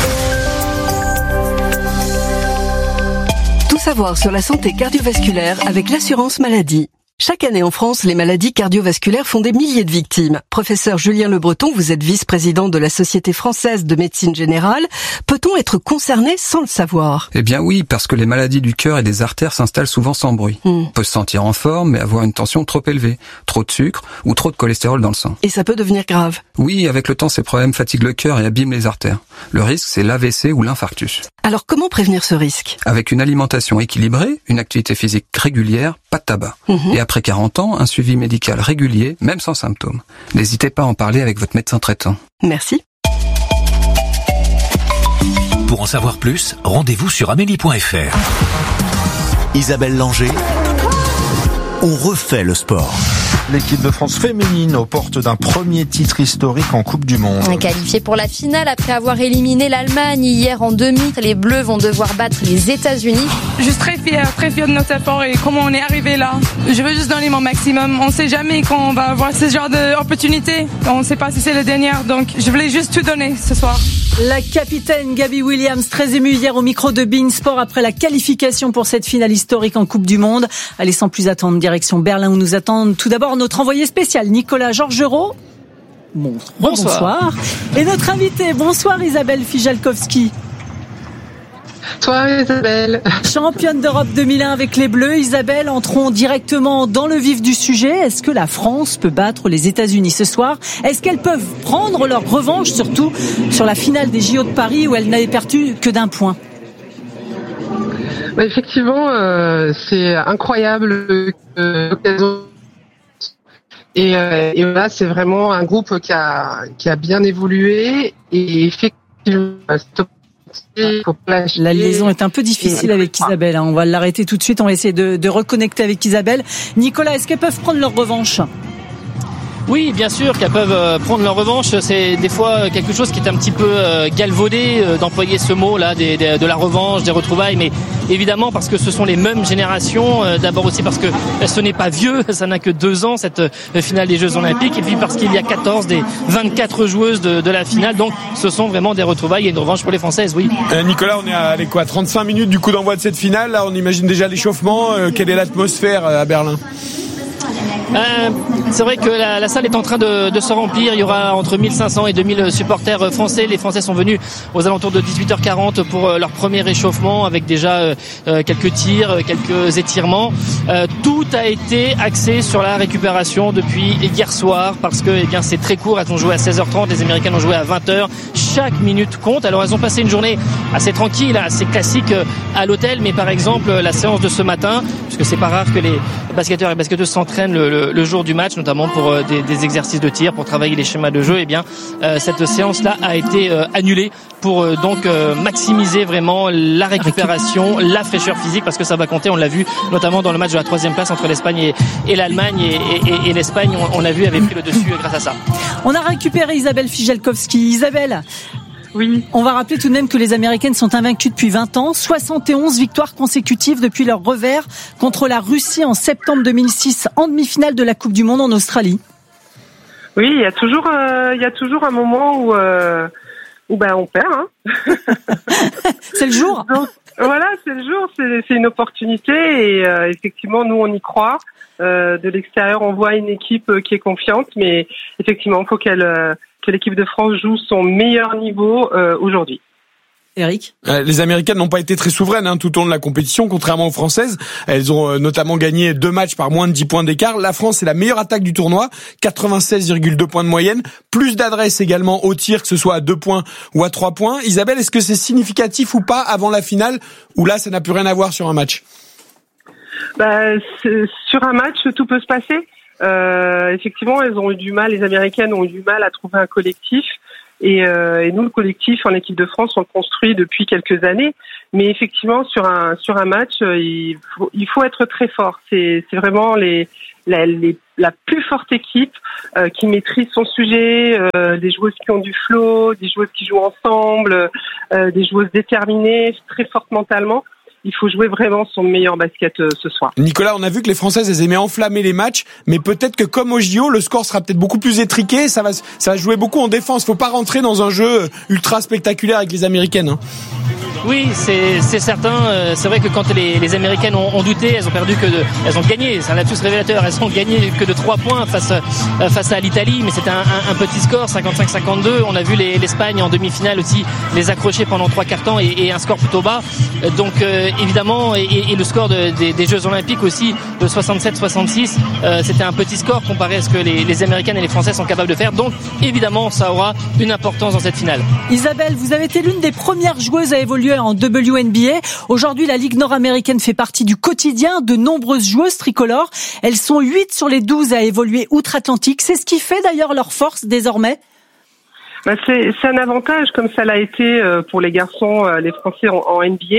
Savoir sur la santé cardiovasculaire avec l'assurance maladie. Chaque année en France, les maladies cardiovasculaires font des milliers de victimes. Professeur Julien Le Breton, vous êtes vice-président de la Société française de médecine générale. Peut-on être concerné sans le savoir ? Eh bien oui, parce que les maladies du cœur et des artères s'installent souvent sans bruit. Hmm. On peut se sentir en forme, mais avoir une tension trop élevée, trop de sucre ou trop de cholestérol dans le sang. Et ça peut devenir grave ? Oui, avec le temps, ces problèmes fatiguent le cœur et abîment les artères. Le risque, c'est l'A V C ou l'infarctus. Alors comment prévenir ce risque ? Avec une alimentation équilibrée, une activité physique régulière, pas de tabac. Mmh. Et après quarante ans, un suivi médical régulier, même sans symptômes. N'hésitez pas à en parler avec votre médecin traitant. Merci. Pour en savoir plus, rendez-vous sur amélie point f r. Isabelle Langer, on refait le sport. L'équipe de France féminine aux portes d'un premier titre historique en Coupe du Monde. Qualifiée pour la finale après avoir éliminé l'Allemagne hier en demi, les Bleus vont devoir battre les États-Unis. Je suis très fière, très fière de notre effort et comment on est arrivé là. Je veux juste donner mon maximum. On ne sait jamais quand on va avoir ce genre d'opportunité. On ne sait pas si c'est la dernière, donc je voulais juste tout donner ce soir. La capitaine Gabby Williams, très émue hier au micro de beIN Sport après la qualification pour cette finale historique en Coupe du Monde. Allez, sans plus attendre, direction Berlin où nous attendent tout d'abord notre envoyé spécial Nicolas Georgerot. Bon, bonsoir. bonsoir. Et notre invitée, bonsoir Isabelle Fijalkowski. Bonsoir Isabelle. Championne d'Europe deux mille un avec les Bleus. Isabelle, entrons directement dans le vif du sujet. Est-ce que la France peut battre les États-Unis ce soir ? Est-ce qu'elles peuvent prendre leur revanche, surtout sur la finale des J O de Paris où elles n'avaient perdu que d'un point ? Bah effectivement, euh, c'est incroyable euh, l'occasion. Et, euh, et là, c'est vraiment un groupe qui a qui a bien évolué et effectivement. La liaison est un peu difficile avec Isabelle. On va l'arrêter tout de suite. On va essayer de, de reconnecter avec Isabelle. Nicolas, est-ce qu'elles peuvent prendre leur revanche ? Oui, bien sûr qu'elles peuvent prendre leur revanche. C'est des fois quelque chose qui est un petit peu galvaudé d'employer ce mot-là, des, des, de la revanche, des retrouvailles. Mais évidemment parce que ce sont les mêmes générations. D'abord aussi parce que ce n'est pas vieux, ça n'a que deux ans cette finale des Jeux Olympiques. Et puis parce qu'il y a quatorze des vingt-quatre joueuses de, de la finale. Donc ce sont vraiment des retrouvailles et une revanche pour les Françaises, oui. Euh, Nicolas, on est à les quoi, trente-cinq minutes du coup d'envoi de cette finale. Là, on imagine déjà l'échauffement. Euh, quelle est l'atmosphère à Berlin ? Euh, c'est vrai que la, la salle est en train de, de se remplir. Il y aura entre mille cinq cents et deux mille supporters français. Les Français sont venus aux alentours de dix-huit heures quarante pour leur premier échauffement avec déjà euh, quelques tirs, quelques étirements. Euh, tout a été axé sur la récupération depuis hier soir parce que eh bien, c'est très court. Elles ont joué à seize heures trente, les Américaines ont joué à vingt heures. Chaque minute compte. Alors elles ont passé une journée assez tranquille, assez classique à l'hôtel. Mais par exemple, la séance de ce matin, puisque c'est pas rare que les basketteurs et basketteuses s'entraînent le, le, le jour du match, notamment pour euh, des, des exercices de tir, pour travailler les schémas de jeu, et eh bien euh, cette séance-là a été euh, annulée pour euh, donc euh, maximiser vraiment la récupération, la fraîcheur physique, parce que ça va compter. On l'a vu notamment dans le match de la troisième place entre l'Espagne et, et l'Allemagne, et, et, et l'Espagne, on, on l'a vu, avait pris le dessus grâce à ça. On a récupéré Isabelle Fijalkowski. Isabelle. Oui. On va rappeler tout de même que les Américaines sont invaincues depuis vingt ans, soixante et onze victoires consécutives depuis leur revers contre la Russie en septembre deux mille six en demi-finale de la Coupe du Monde en Australie. Oui, il y a toujours, euh, il y a toujours un moment où, euh, où ben on perd. Hein. C'est le jour. Donc, voilà, c'est le jour, c'est, c'est une opportunité et euh, effectivement nous on y croit. Euh, de l'extérieur, on voit une équipe qui est confiante, mais effectivement, il faut qu'elle euh, que l'équipe de France joue son meilleur niveau euh, aujourd'hui. Eric ? euh, Les Américaines n'ont pas été très souveraines hein, tout au long de la compétition, contrairement aux Françaises. Elles ont euh, notamment gagné deux matchs par moins de dix points d'écart. La France est la meilleure attaque du tournoi, quatre-vingt-seize virgule deux points de moyenne, plus d'adresse également au tir, que ce soit à deux points ou à trois points. Isabelle, est-ce que c'est significatif ou pas avant la finale, ou là ça n'a plus rien à voir sur un match ? Bah, sur un match, tout peut se passer. Euh, effectivement, elles ont eu du mal, les Américaines ont eu du mal à trouver un collectif. Et, euh, et nous, le collectif en équipe de France, on le construit depuis quelques années. Mais effectivement, sur un sur un match, il faut, il faut être très fort. C'est, c'est vraiment les, la, les, la plus forte équipe euh, qui maîtrise son sujet, euh, des joueuses qui ont du flow, des joueuses qui jouent ensemble, euh, des joueuses déterminées, très fortes mentalement. Il faut jouer vraiment son meilleur basket euh, ce soir. Nicolas, on a vu que les Françaises, elles aimaient enflammer les matchs, mais peut-être que comme au J O, le score sera peut-être beaucoup plus étriqué, ça va, ça va jouer beaucoup en défense. Faut pas rentrer dans un jeu ultra spectaculaire avec les Américaines. Hein. Oui, c'est, c'est certain. C'est vrai que quand les, les Américaines ont, ont douté, elles ont perdu que de, elles ont gagné. C'est un lapsus révélateur. Elles ont gagné que de trois points face face à l'Italie, mais c'était un, un, un petit score, cinquante-cinq cinquante-deux. On a vu les, l'Espagne en demi-finale aussi les accrocher pendant trois quarts temps et, et un score plutôt bas. Donc euh, évidemment, et, et le score de, des, des Jeux Olympiques aussi de soixante-sept soixante-six, euh, c'était un petit score comparé à ce que les, les Américaines et les Françaises sont capables de faire. Donc évidemment, ça aura une importance dans cette finale. Isabelle, vous avez été l'une des premières joueuses à évoluer en W N B A. Aujourd'hui, la Ligue nord-américaine fait partie du quotidien de nombreuses joueuses tricolores. Elles sont huit sur les douze à évoluer outre-Atlantique. C'est ce qui fait d'ailleurs leur force désormais. Bah c'est, c'est un avantage, comme ça l'a été pour les garçons, les Français en, en N B A.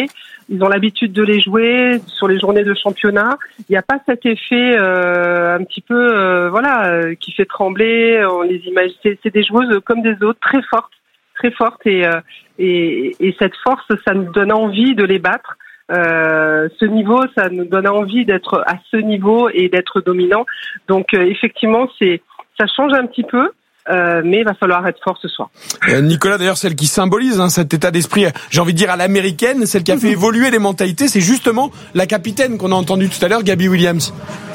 ils ont l'habitude de les jouer sur les journées de championnat. Il n'y a pas cet effet euh, un petit peu, euh, voilà, euh, qui fait trembler. On les imagine. C'est, c'est des joueuses comme des autres, très fortes, très fortes, et, euh, et, et cette force, ça nous donne envie de les battre. Euh, ce niveau, ça nous donne envie d'être à ce niveau et d'être dominant. Donc, euh, effectivement, c'est, ça change un petit peu. Euh, mais il va falloir être fort ce soir. Euh, Nicolas, d'ailleurs, celle qui symbolise hein, cet état d'esprit, j'ai envie de dire à l'américaine, celle qui a fait évoluer les mentalités, c'est justement la capitaine qu'on a entendue tout à l'heure, Gabby Williams.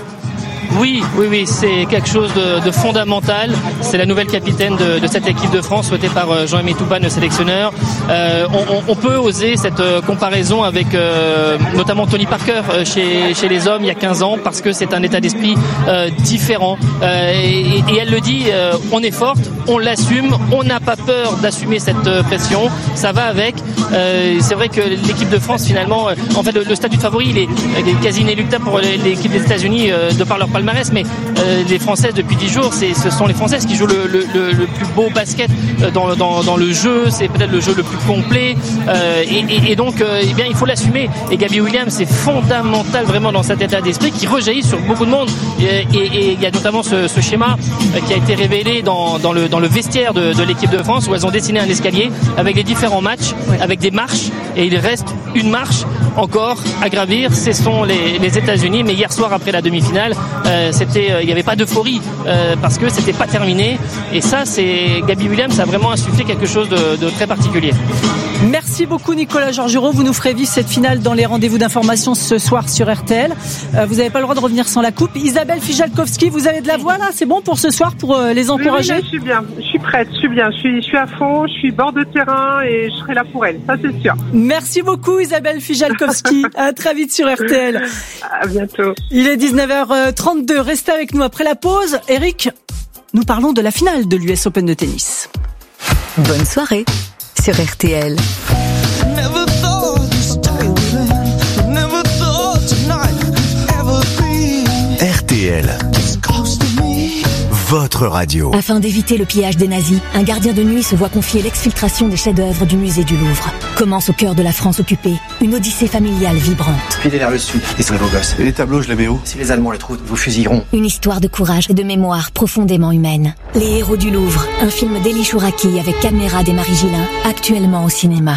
Oui, oui, oui, c'est quelque chose de, de fondamental. C'est la nouvelle capitaine de, de cette équipe de France, souhaitée par Jean-Aimé Toupane, le sélectionneur. Euh, on, on, on peut oser cette euh, comparaison avec euh, notamment Tony Parker euh, chez, chez les hommes il y a quinze ans, parce que c'est un état d'esprit euh, différent. Euh, et, et elle le dit, euh, on est forte, on l'assume, on n'a pas peur d'assumer cette euh, pression. Ça va avec. Euh, c'est vrai que l'équipe de France, finalement, euh, en fait, le, le statut de favori, il est, il est quasi inéluctable pour l'équipe des États-Unis euh, de par leur palmarès, mais euh, les Françaises depuis dix jours, c'est, ce sont les Françaises qui jouent le, le, le, le plus beau basket dans, dans, dans le jeu. C'est peut-être le jeu le plus complet, euh, et, et, et donc, euh, eh bien, il faut l'assumer. Et Gabby Williams, c'est fondamental vraiment dans cet état d'esprit qui rejaillit sur beaucoup de monde. Et il y a notamment ce, ce schéma qui a été révélé dans, dans, le, dans le vestiaire de, de l'équipe de France, où elles ont dessiné un escalier avec les différents matchs, avec des marches, et il reste une marche encore à gravir. Ce sont les, les États-Unis, mais hier soir après la demi-finale, euh, c'était, euh, il n'y avait pas d'euphorie euh, parce que c'était pas terminé. Et ça, c'est Gabby Williams a vraiment insufflé quelque chose de, de très particulier. Merci beaucoup Nicolas Georgerot. Vous nous ferez vivre cette finale dans les rendez-vous d'information ce soir sur R T L. Euh, vous n'avez pas le droit de revenir sans la coupe. Isabelle Fijalkowski, vous avez de la voix là, c'est bon pour ce soir, pour euh, les encourager? Oui, oui, là, je suis bien, je suis prête, je suis bien, je suis, je suis à fond, je suis bord de terrain et je serai là pour elle, ça c'est sûr. Merci beaucoup Isabelle Fijalkowski. À très vite sur R T L. À bientôt. Il est dix-neuf heures trente-deux. Restez avec nous après la pause. Eric, nous parlons de la finale de l'U S Open de tennis. Bonne soirée sur R T L. R T L, votre radio. Afin d'éviter le pillage des nazis, un gardien de nuit se voit confier l'exfiltration des chefs-d'œuvre du musée du Louvre. Commence au cœur de la France occupée, une odyssée familiale vibrante. Filez vers le sud, laissez vos gosses. Et les tableaux, je les mets où? Si les Allemands les trouvent, vous fusilleront. Une histoire de courage et de mémoire profondément humaine. Les héros du Louvre, un film d'Elie Chouraki avec caméra des Marie Gillin, actuellement au cinéma.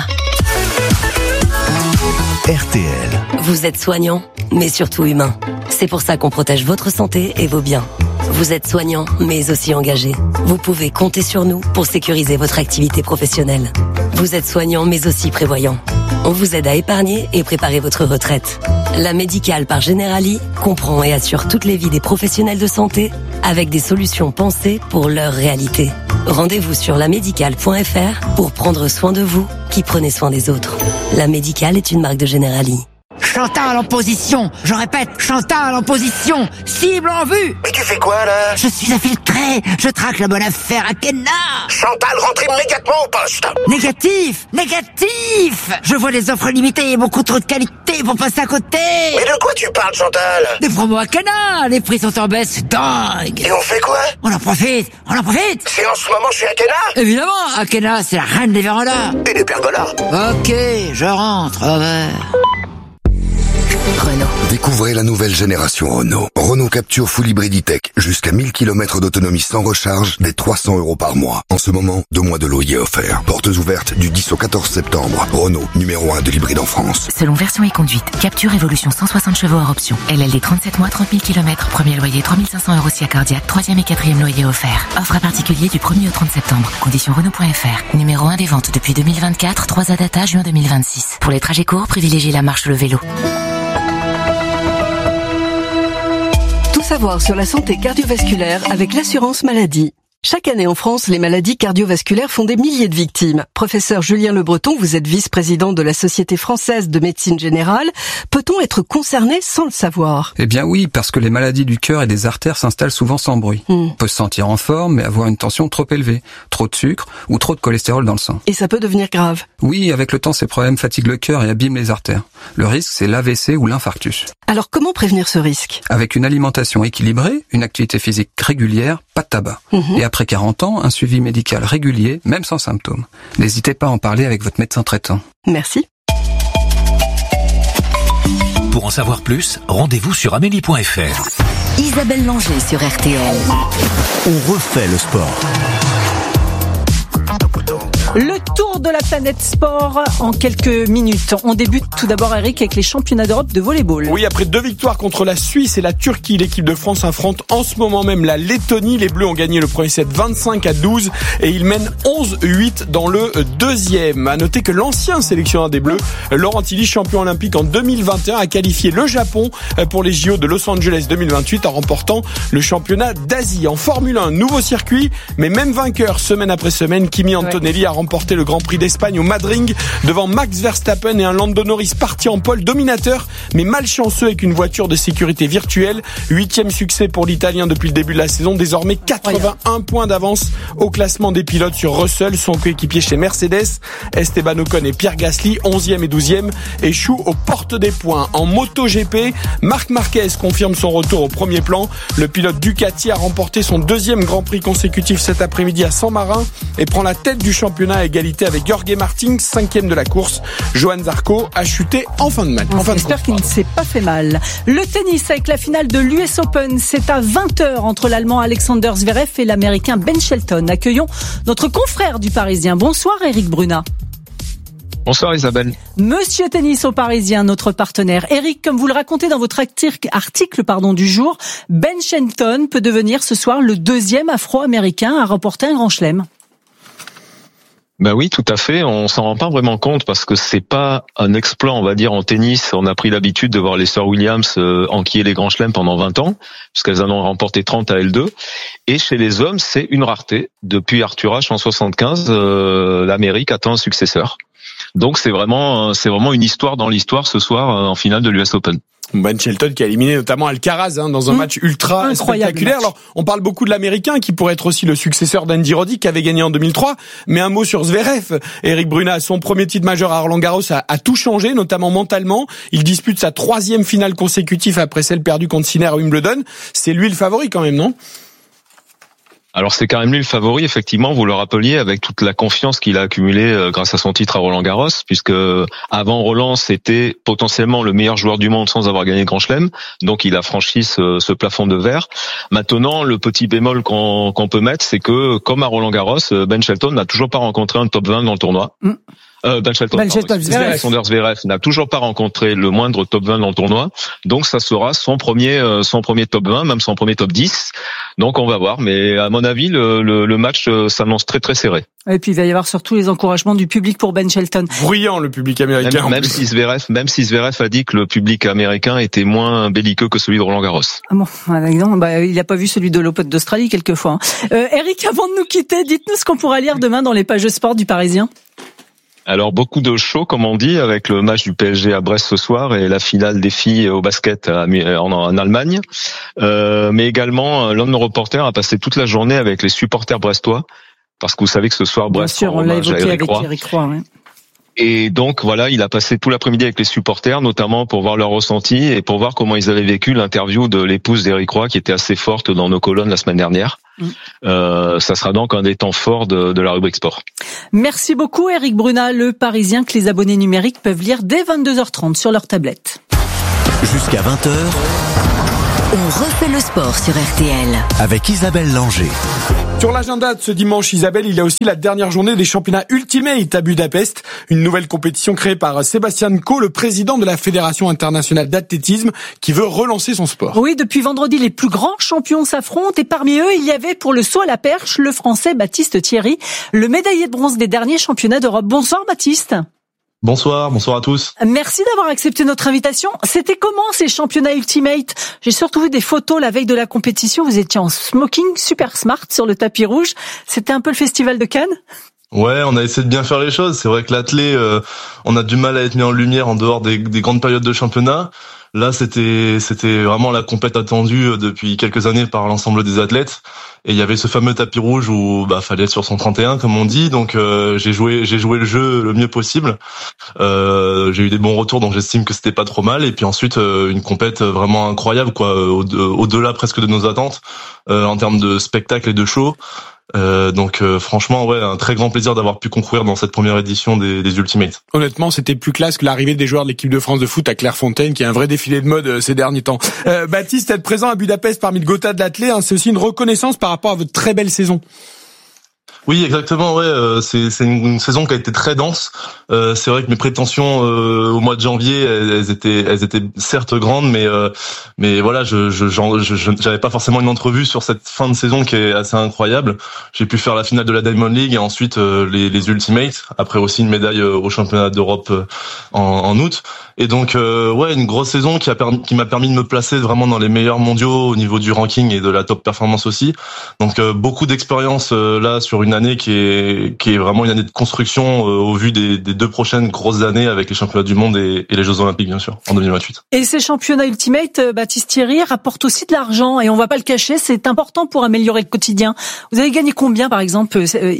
R T L. Vous êtes soignant, mais surtout humain. C'est pour ça qu'on protège votre santé et vos biens. Vous êtes soignant, mais aussi engagé. Vous pouvez compter sur nous pour sécuriser votre activité professionnelle. Vous êtes soignant, mais aussi prévoyant. On vous aide à épargner et préparer votre retraite. La Médicale par Generali comprend et assure toutes les vies des professionnels de santé avec des solutions pensées pour leur réalité. Rendez-vous sur la médicale point f r pour prendre soin de vous qui prenez soin des autres. La Médicale est une marque de Generali. Chantal en position, je répète, Chantal en position, cible en vue. Mais tu fais quoi là? Je suis infiltré, je traque la bonne affaire à Kenna. Chantal, rentre immédiatement au poste. Négatif, négatif. Je vois les offres limitées et beaucoup trop de qualité pour passer à côté. Mais de quoi tu parles, Chantal? Des promos à Kenna, les prix sont en baisse, c'est dingue. Et on fait quoi? On en profite, on en profite. C'est en ce moment chez Akena? Évidemment, Akena, c'est la reine des vérandas. Et des pergolas. Ok, je rentre, over. Renault. Découvrez la nouvelle génération Renault. Renault Capture Full Hybrid E-Tech. Jusqu'à mille kilomètres d'autonomie sans recharge, dès trois cents euros par mois. En ce moment, deux mois de loyer offert. Portes ouvertes du dix au quatorze septembre. Renault, numéro un de l'hybride en France. Selon version et conduite, Capture Evolution cent soixante chevaux hors option. L L D trente-sept mois, trente mille kilomètres. Premier loyer trois mille cinq cents euros si accordiaque. Troisième et quatrième loyer offert. Offre à particulier du premier au trente septembre. Conditions Renault point F R. Numéro un des ventes depuis deux mille vingt-quatre. trois A data juin deux mille vingt-six. Pour les trajets courts, privilégiez la marche ou le vélo. Tout savoir sur la santé cardiovasculaire avec l'assurance maladie. Chaque année en France, les maladies cardiovasculaires font des milliers de victimes. Professeur Julien Le Breton, vous êtes vice-président de la Société française de médecine générale. Peut-on être concerné sans le savoir? Eh bien oui, parce que les maladies du cœur et des artères s'installent souvent sans bruit. Mm. On peut se sentir en forme, mais avoir une tension trop élevée, trop de sucre ou trop de cholestérol dans le sang. Et ça peut devenir grave. Oui, avec le temps, ces problèmes fatiguent le cœur et abîment les artères. Le risque, c'est l'A V C ou l'infarctus. Alors comment prévenir ce risque? Avec une alimentation équilibrée, une activité physique régulière, pas de tabac. Mm-hmm. Et après quarante ans, un suivi médical régulier, même sans symptômes. N'hésitez pas à en parler avec votre médecin traitant. Merci. Pour en savoir plus, rendez-vous sur amélie point f r. Isabelle Langer sur R T L. On refait le sport. Le tour de la planète sport en quelques minutes. On débute tout d'abord, Eric, avec les championnats d'Europe de volleyball. Oui, après deux victoires contre la Suisse et la Turquie, l'équipe de France affronte en ce moment même la Lettonie. Les Bleus ont gagné le premier set vingt-cinq à douze et ils mènent onze huit dans le deuxième. À noter que l'ancien sélectionneur des Bleus, Laurent Tilly, champion olympique en deux mille vingt et un, a qualifié le Japon pour les J O de Los Angeles deux mille vingt-huit en remportant le championnat d'Asie. En Formule un, nouveau circuit, mais même vainqueur semaine après semaine, Kimi Antonelli a remporté remporté le Grand Prix d'Espagne au Madrid devant Max Verstappen et un Lando Norris parti en pole dominateur mais malchanceux avec une voiture de sécurité virtuelle. Huitième succès pour l'Italien depuis le début de la saison, désormais quatre-vingt-un points d'avance au classement des pilotes sur Russell, son coéquipier chez Mercedes. Esteban Ocon et Pierre Gasly, onzième et douzième, échouent aux portes des points. En MotoGP, Marc Marquez confirme son retour au premier plan. Le pilote Ducati a remporté son deuxième Grand Prix consécutif cet après-midi à San Marin et prend la tête du championnat à égalité avec Jorge Martin, cinquième de la course. Johan Zarco a chuté en fin de match. On espère qu'il ne s'est pas fait mal. Le tennis avec la finale de l'U S Open, c'est à vingt heures entre l'Allemand Alexander Zverev et l'Américain Ben Shelton. Accueillons notre confrère du Parisien. Bonsoir Eric Brunat. Bonsoir Isabelle. Monsieur Tennis au Parisien, notre partenaire. Eric, comme vous le racontez dans votre article pardon, du jour, Ben Shelton peut devenir ce soir le deuxième Afro-Américain à remporter un grand chelem. Ben oui, tout à fait. On s'en rend pas vraiment compte parce que c'est pas un exploit, on va dire, en tennis. On a pris l'habitude de voir les sœurs Williams euh, enquiller les grands chelems pendant vingt ans, puisqu'elles en ont remporté trente à elles deux. Et chez les hommes, c'est une rareté. Depuis Arthur Ashe en soixante-quinze, euh, l'Amérique attend un successeur. Donc c'est vraiment, c'est vraiment une histoire dans l'histoire ce soir en finale de l'U S Open. Ben Shelton qui a éliminé notamment Alcaraz hein, dans un mmh. match ultra Incroyable spectaculaire. Match. Alors, on parle beaucoup de l'Américain qui pourrait être aussi le successeur d'Andy Roddick qui avait gagné en deux mille trois. Mais un mot sur Zverev. Eric Brunat, son premier titre majeur à Roland-Garros a, a tout changé, notamment mentalement. Il dispute sa troisième finale consécutive après celle perdue contre Sinner à Wimbledon. C'est lui le favori quand même, non ? Alors c'est quand même lui le favori, effectivement, vous le rappeliez, avec toute la confiance qu'il a accumulée euh, grâce à son titre à Roland-Garros, puisque avant Roland, c'était potentiellement le meilleur joueur du monde sans avoir gagné le Grand Chelem, donc il a franchi ce, ce plafond de verre. Maintenant, le petit bémol qu'on, qu'on peut mettre, c'est que, comme à Roland-Garros, Ben Shelton n'a toujours pas rencontré un top vingt dans le tournoi. Mm. Euh, Ben Shelton, ben Shelton Zverev. Alexander Zverev n'a toujours pas rencontré le moindre top vingt dans le tournoi, donc ça sera son premier, euh, son premier top vingt, même son premier top dix. Donc on va voir, mais à mon avis, le, le, le match s'annonce très très serré. Et puis il va y avoir surtout les encouragements du public pour Ben Shelton. Bruyant le public américain. Même, même si Zverev, même si Zverev a dit que le public américain était moins belliqueux que celui de Roland-Garros. Ah bon, non, bah, il n'a pas vu celui de l'Open d'Australie quelquefois. Euh, Eric, avant de nous quitter, dites-nous ce qu'on pourra lire demain dans les pages de sport du Parisien. Alors beaucoup de show, comme on dit, avec le match du P S G à Brest ce soir et la finale des filles au basket en, en Allemagne. Euh, mais également, l'un de nos reporters a passé toute la journée avec les supporters brestois, parce que vous savez que ce soir, Brest Bien sûr, on l'a évoqué avec Eric Roy. Ouais. Et donc voilà, il a passé tout l'après-midi avec les supporters, notamment pour voir leur ressenti et pour voir comment ils avaient vécu l'interview de l'épouse d'Éric Roy, qui était assez forte dans nos colonnes la semaine dernière. Mmh. Euh, ça sera donc un des temps forts de, de la rubrique sport. Merci beaucoup Eric Brunat, le Parisien que les abonnés numériques peuvent lire dès vingt-deux heures trente sur leur tablette. Jusqu'à vingt heures, on refait le sport sur R T L avec Isabelle Langer. Sur l'agenda de ce dimanche, Isabelle, il y a aussi la dernière journée des championnats Ultimate à Budapest, une nouvelle compétition créée par Sébastien Coe, le président de la Fédération internationale d'athlétisme, qui veut relancer son sport. Oui, depuis vendredi, les plus grands champions s'affrontent et parmi eux, il y avait pour le saut à la perche le Français Baptiste Thierry, le médaillé de bronze des derniers championnats d'Europe. Bonsoir Baptiste. Bonsoir, bonsoir à tous. Merci d'avoir accepté notre invitation. C'était comment ces championnats Ultimate ? J'ai surtout vu des photos la veille de la compétition. Vous étiez en smoking super smart sur le tapis rouge. C'était un peu le festival de Cannes ? Ouais, on a essayé de bien faire les choses. C'est vrai que l'athlé, euh, on a du mal à être mis en lumière en dehors des, des grandes périodes de championnat. Là, c'était c'était vraiment la compète attendue depuis quelques années par l'ensemble des athlètes. Et il y avait ce fameux tapis rouge où bah fallait être sur son trente et un comme on dit. Donc euh, j'ai joué j'ai joué le jeu le mieux possible. Euh, j'ai eu des bons retours, donc j'estime que c'était pas trop mal. Et puis ensuite euh, une compète vraiment incroyable, quoi, au, au-delà presque de nos attentes euh, en termes de spectacle et de show. Euh, donc euh, franchement, ouais, un très grand plaisir d'avoir pu concourir dans cette première édition des, des Ultimates. Honnêtement, c'était plus classe que l'arrivée des joueurs de l'équipe de France de foot à Clairefontaine, qui est un vrai défilé de mode euh, ces derniers temps. Euh, Baptiste, être présent à Budapest parmi le Gotha de l'athlé, hein, c'est aussi une reconnaissance par rapport à votre très belle saison. Oui, exactement. Ouais, euh, c'est c'est une, une saison qui a été très dense. Euh, c'est vrai que mes prétentions euh, au mois de janvier, elles, elles étaient, elles étaient certes grandes, mais euh, mais voilà, je je j'en, je j'avais pas forcément une entrevue sur cette fin de saison qui est assez incroyable. J'ai pu faire la finale de la Diamond League et ensuite euh, les les Ultimates. Après aussi une médaille euh, au championnat d'Europe euh, en, en août. Et donc euh, ouais, une grosse saison qui a permis, qui m'a permis de me placer vraiment dans les meilleurs mondiaux au niveau du ranking et de la top performance aussi. Donc euh, beaucoup d'expérience euh, là sur une année qui est qui est vraiment une année de construction euh, au vu des, des deux prochaines grosses années avec les championnats du monde et, et les Jeux Olympiques bien sûr en deux mille vingt-huit. Et ces championnats Ultimate, Baptiste Thierry, rapportent aussi de l'argent et on va pas le cacher, c'est important pour améliorer le quotidien. Vous avez gagné combien par exemple hier ?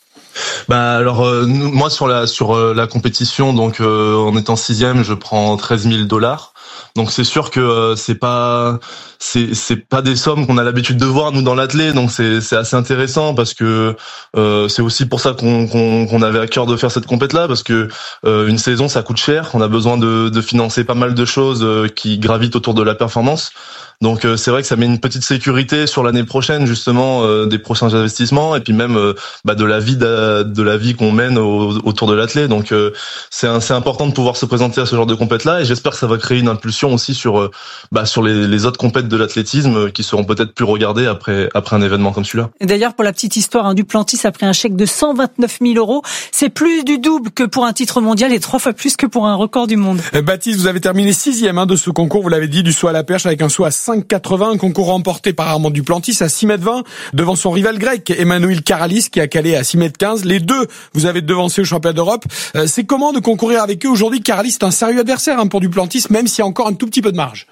Bah alors euh, moi sur la sur euh, la compétition, donc euh, en étant sixième, je prends treize mille dollars. Donc c'est sûr que euh, c'est pas c'est c'est pas des sommes qu'on a l'habitude de voir nous dans l'athlé, donc c'est c'est assez intéressant parce que euh, c'est aussi pour ça qu'on qu'on qu'on avait à cœur de faire cette compète là, parce que euh, une saison ça coûte cher, on a besoin de de financer pas mal de choses euh, qui gravitent autour de la performance. Donc euh, c'est vrai que ça met une petite sécurité sur l'année prochaine justement euh, des prochains investissements et puis même euh, bah, de la vie de, de la vie qu'on mène au, autour de l'athlé. Donc euh, c'est un, c'est important de pouvoir se présenter à ce genre de compète là et j'espère que ça va créer une impulsion aussi sur euh, bah, sur les, les autres compètes de l'athlétisme qui seront peut-être plus regardées après après un événement comme celui-là. Et d'ailleurs pour la petite histoire, hein, Duplantis a pris un chèque de cent vingt-neuf mille euros. C'est plus du double que pour un titre mondial et trois fois plus que pour un record du monde. Baptiste, vous avez terminé sixième hein, de ce concours, vous l'avez dit, du saut à la perche avec un saut à cinq quatre-vingts, un concours remporté par Armand Duplantis à six mètres vingt devant son rival grec Emmanuel Karalis qui a calé à six mètres quinze. Les deux, vous avez devancé au championnat d'Europe. Euh, c'est comment de concourir avec eux aujourd'hui? Karalis est un sérieux adversaire hein, pour Duplantis, même s'il y a encore un tout petit peu de marge.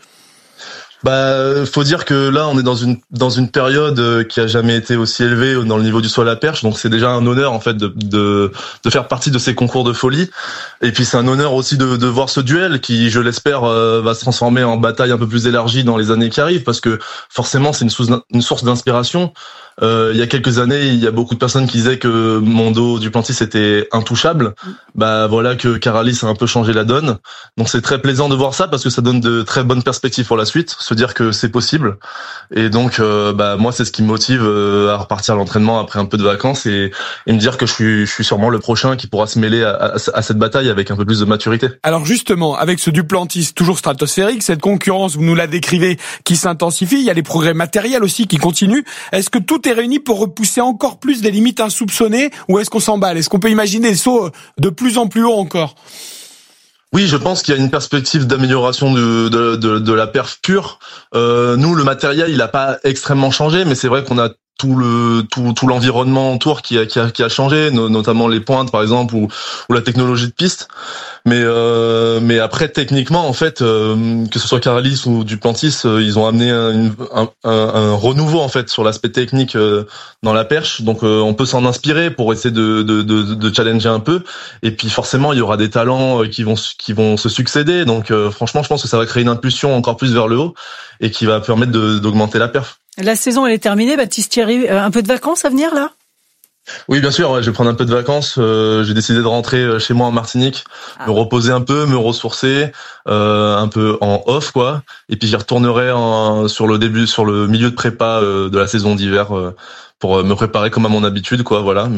Bah, faut dire que là, on est dans une dans une période qui a jamais été aussi élevée dans le niveau du saut à la perche, donc c'est déjà un honneur en fait de de de faire partie de ces concours de folie. Et puis c'est un honneur aussi de de voir ce duel qui, je l'espère, euh, va se transformer en bataille un peu plus élargie dans les années qui arrivent, parce que forcément c'est une source une source d'inspiration. Euh, il y a quelques années, il y a beaucoup de personnes qui disaient que Mondo Duplantis était intouchable. Bah voilà que Karalis a un peu changé la donne. Donc c'est très plaisant de voir ça parce que ça donne de très bonnes perspectives pour la suite, se dire que c'est possible. Et donc euh, bah moi c'est ce qui me motive euh, à repartir à l'entraînement après un peu de vacances et, et me dire que je suis je suis sûrement le prochain qui pourra se mêler à, à, à cette bataille avec un peu plus de maturité. Alors justement, avec ce Duplantis toujours stratosphérique, cette concurrence, vous nous la décrivez, qui s'intensifie, il y a les progrès matériels aussi qui continuent. Est-ce que tout est réuni pour repousser encore plus des limites insoupçonnées ou est-ce qu'on s'emballe? Est-ce qu'on peut imaginer des sauts de plus en plus haut encore? Oui, je pense qu'il y a une perspective d'amélioration de, de, de, de la perf pure. Euh, nous, le matériel, il n'a pas extrêmement changé, mais c'est vrai qu'on a tout le tout tout l'environnement autour qui a qui a qui a changé, notamment les pointes par exemple ou ou la technologie de piste. Mais euh, mais après techniquement en fait euh, que ce soit Karalis ou Duplantis, euh, ils ont amené un, un, un, un renouveau en fait sur l'aspect technique euh, dans la perche. Donc euh, on peut s'en inspirer pour essayer de, de de de challenger un peu. Et puis forcément il y aura des talents qui vont qui vont se succéder. Donc euh, franchement je pense que ça va créer une impulsion encore plus vers le haut et qui va permettre de d'augmenter la perf. La saison, elle est terminée. Baptiste Thierry, un peu de vacances à venir, là? Oui, bien sûr. Ouais, je vais prendre un peu de vacances. Euh, j'ai décidé de rentrer chez moi en Martinique, ah. me reposer un peu, me ressourcer, euh, un peu en off, quoi. Et puis j'y retournerai en, sur le début, sur le milieu de prépa euh, de la saison d'hiver euh, pour me préparer comme à mon habitude, quoi. Voilà.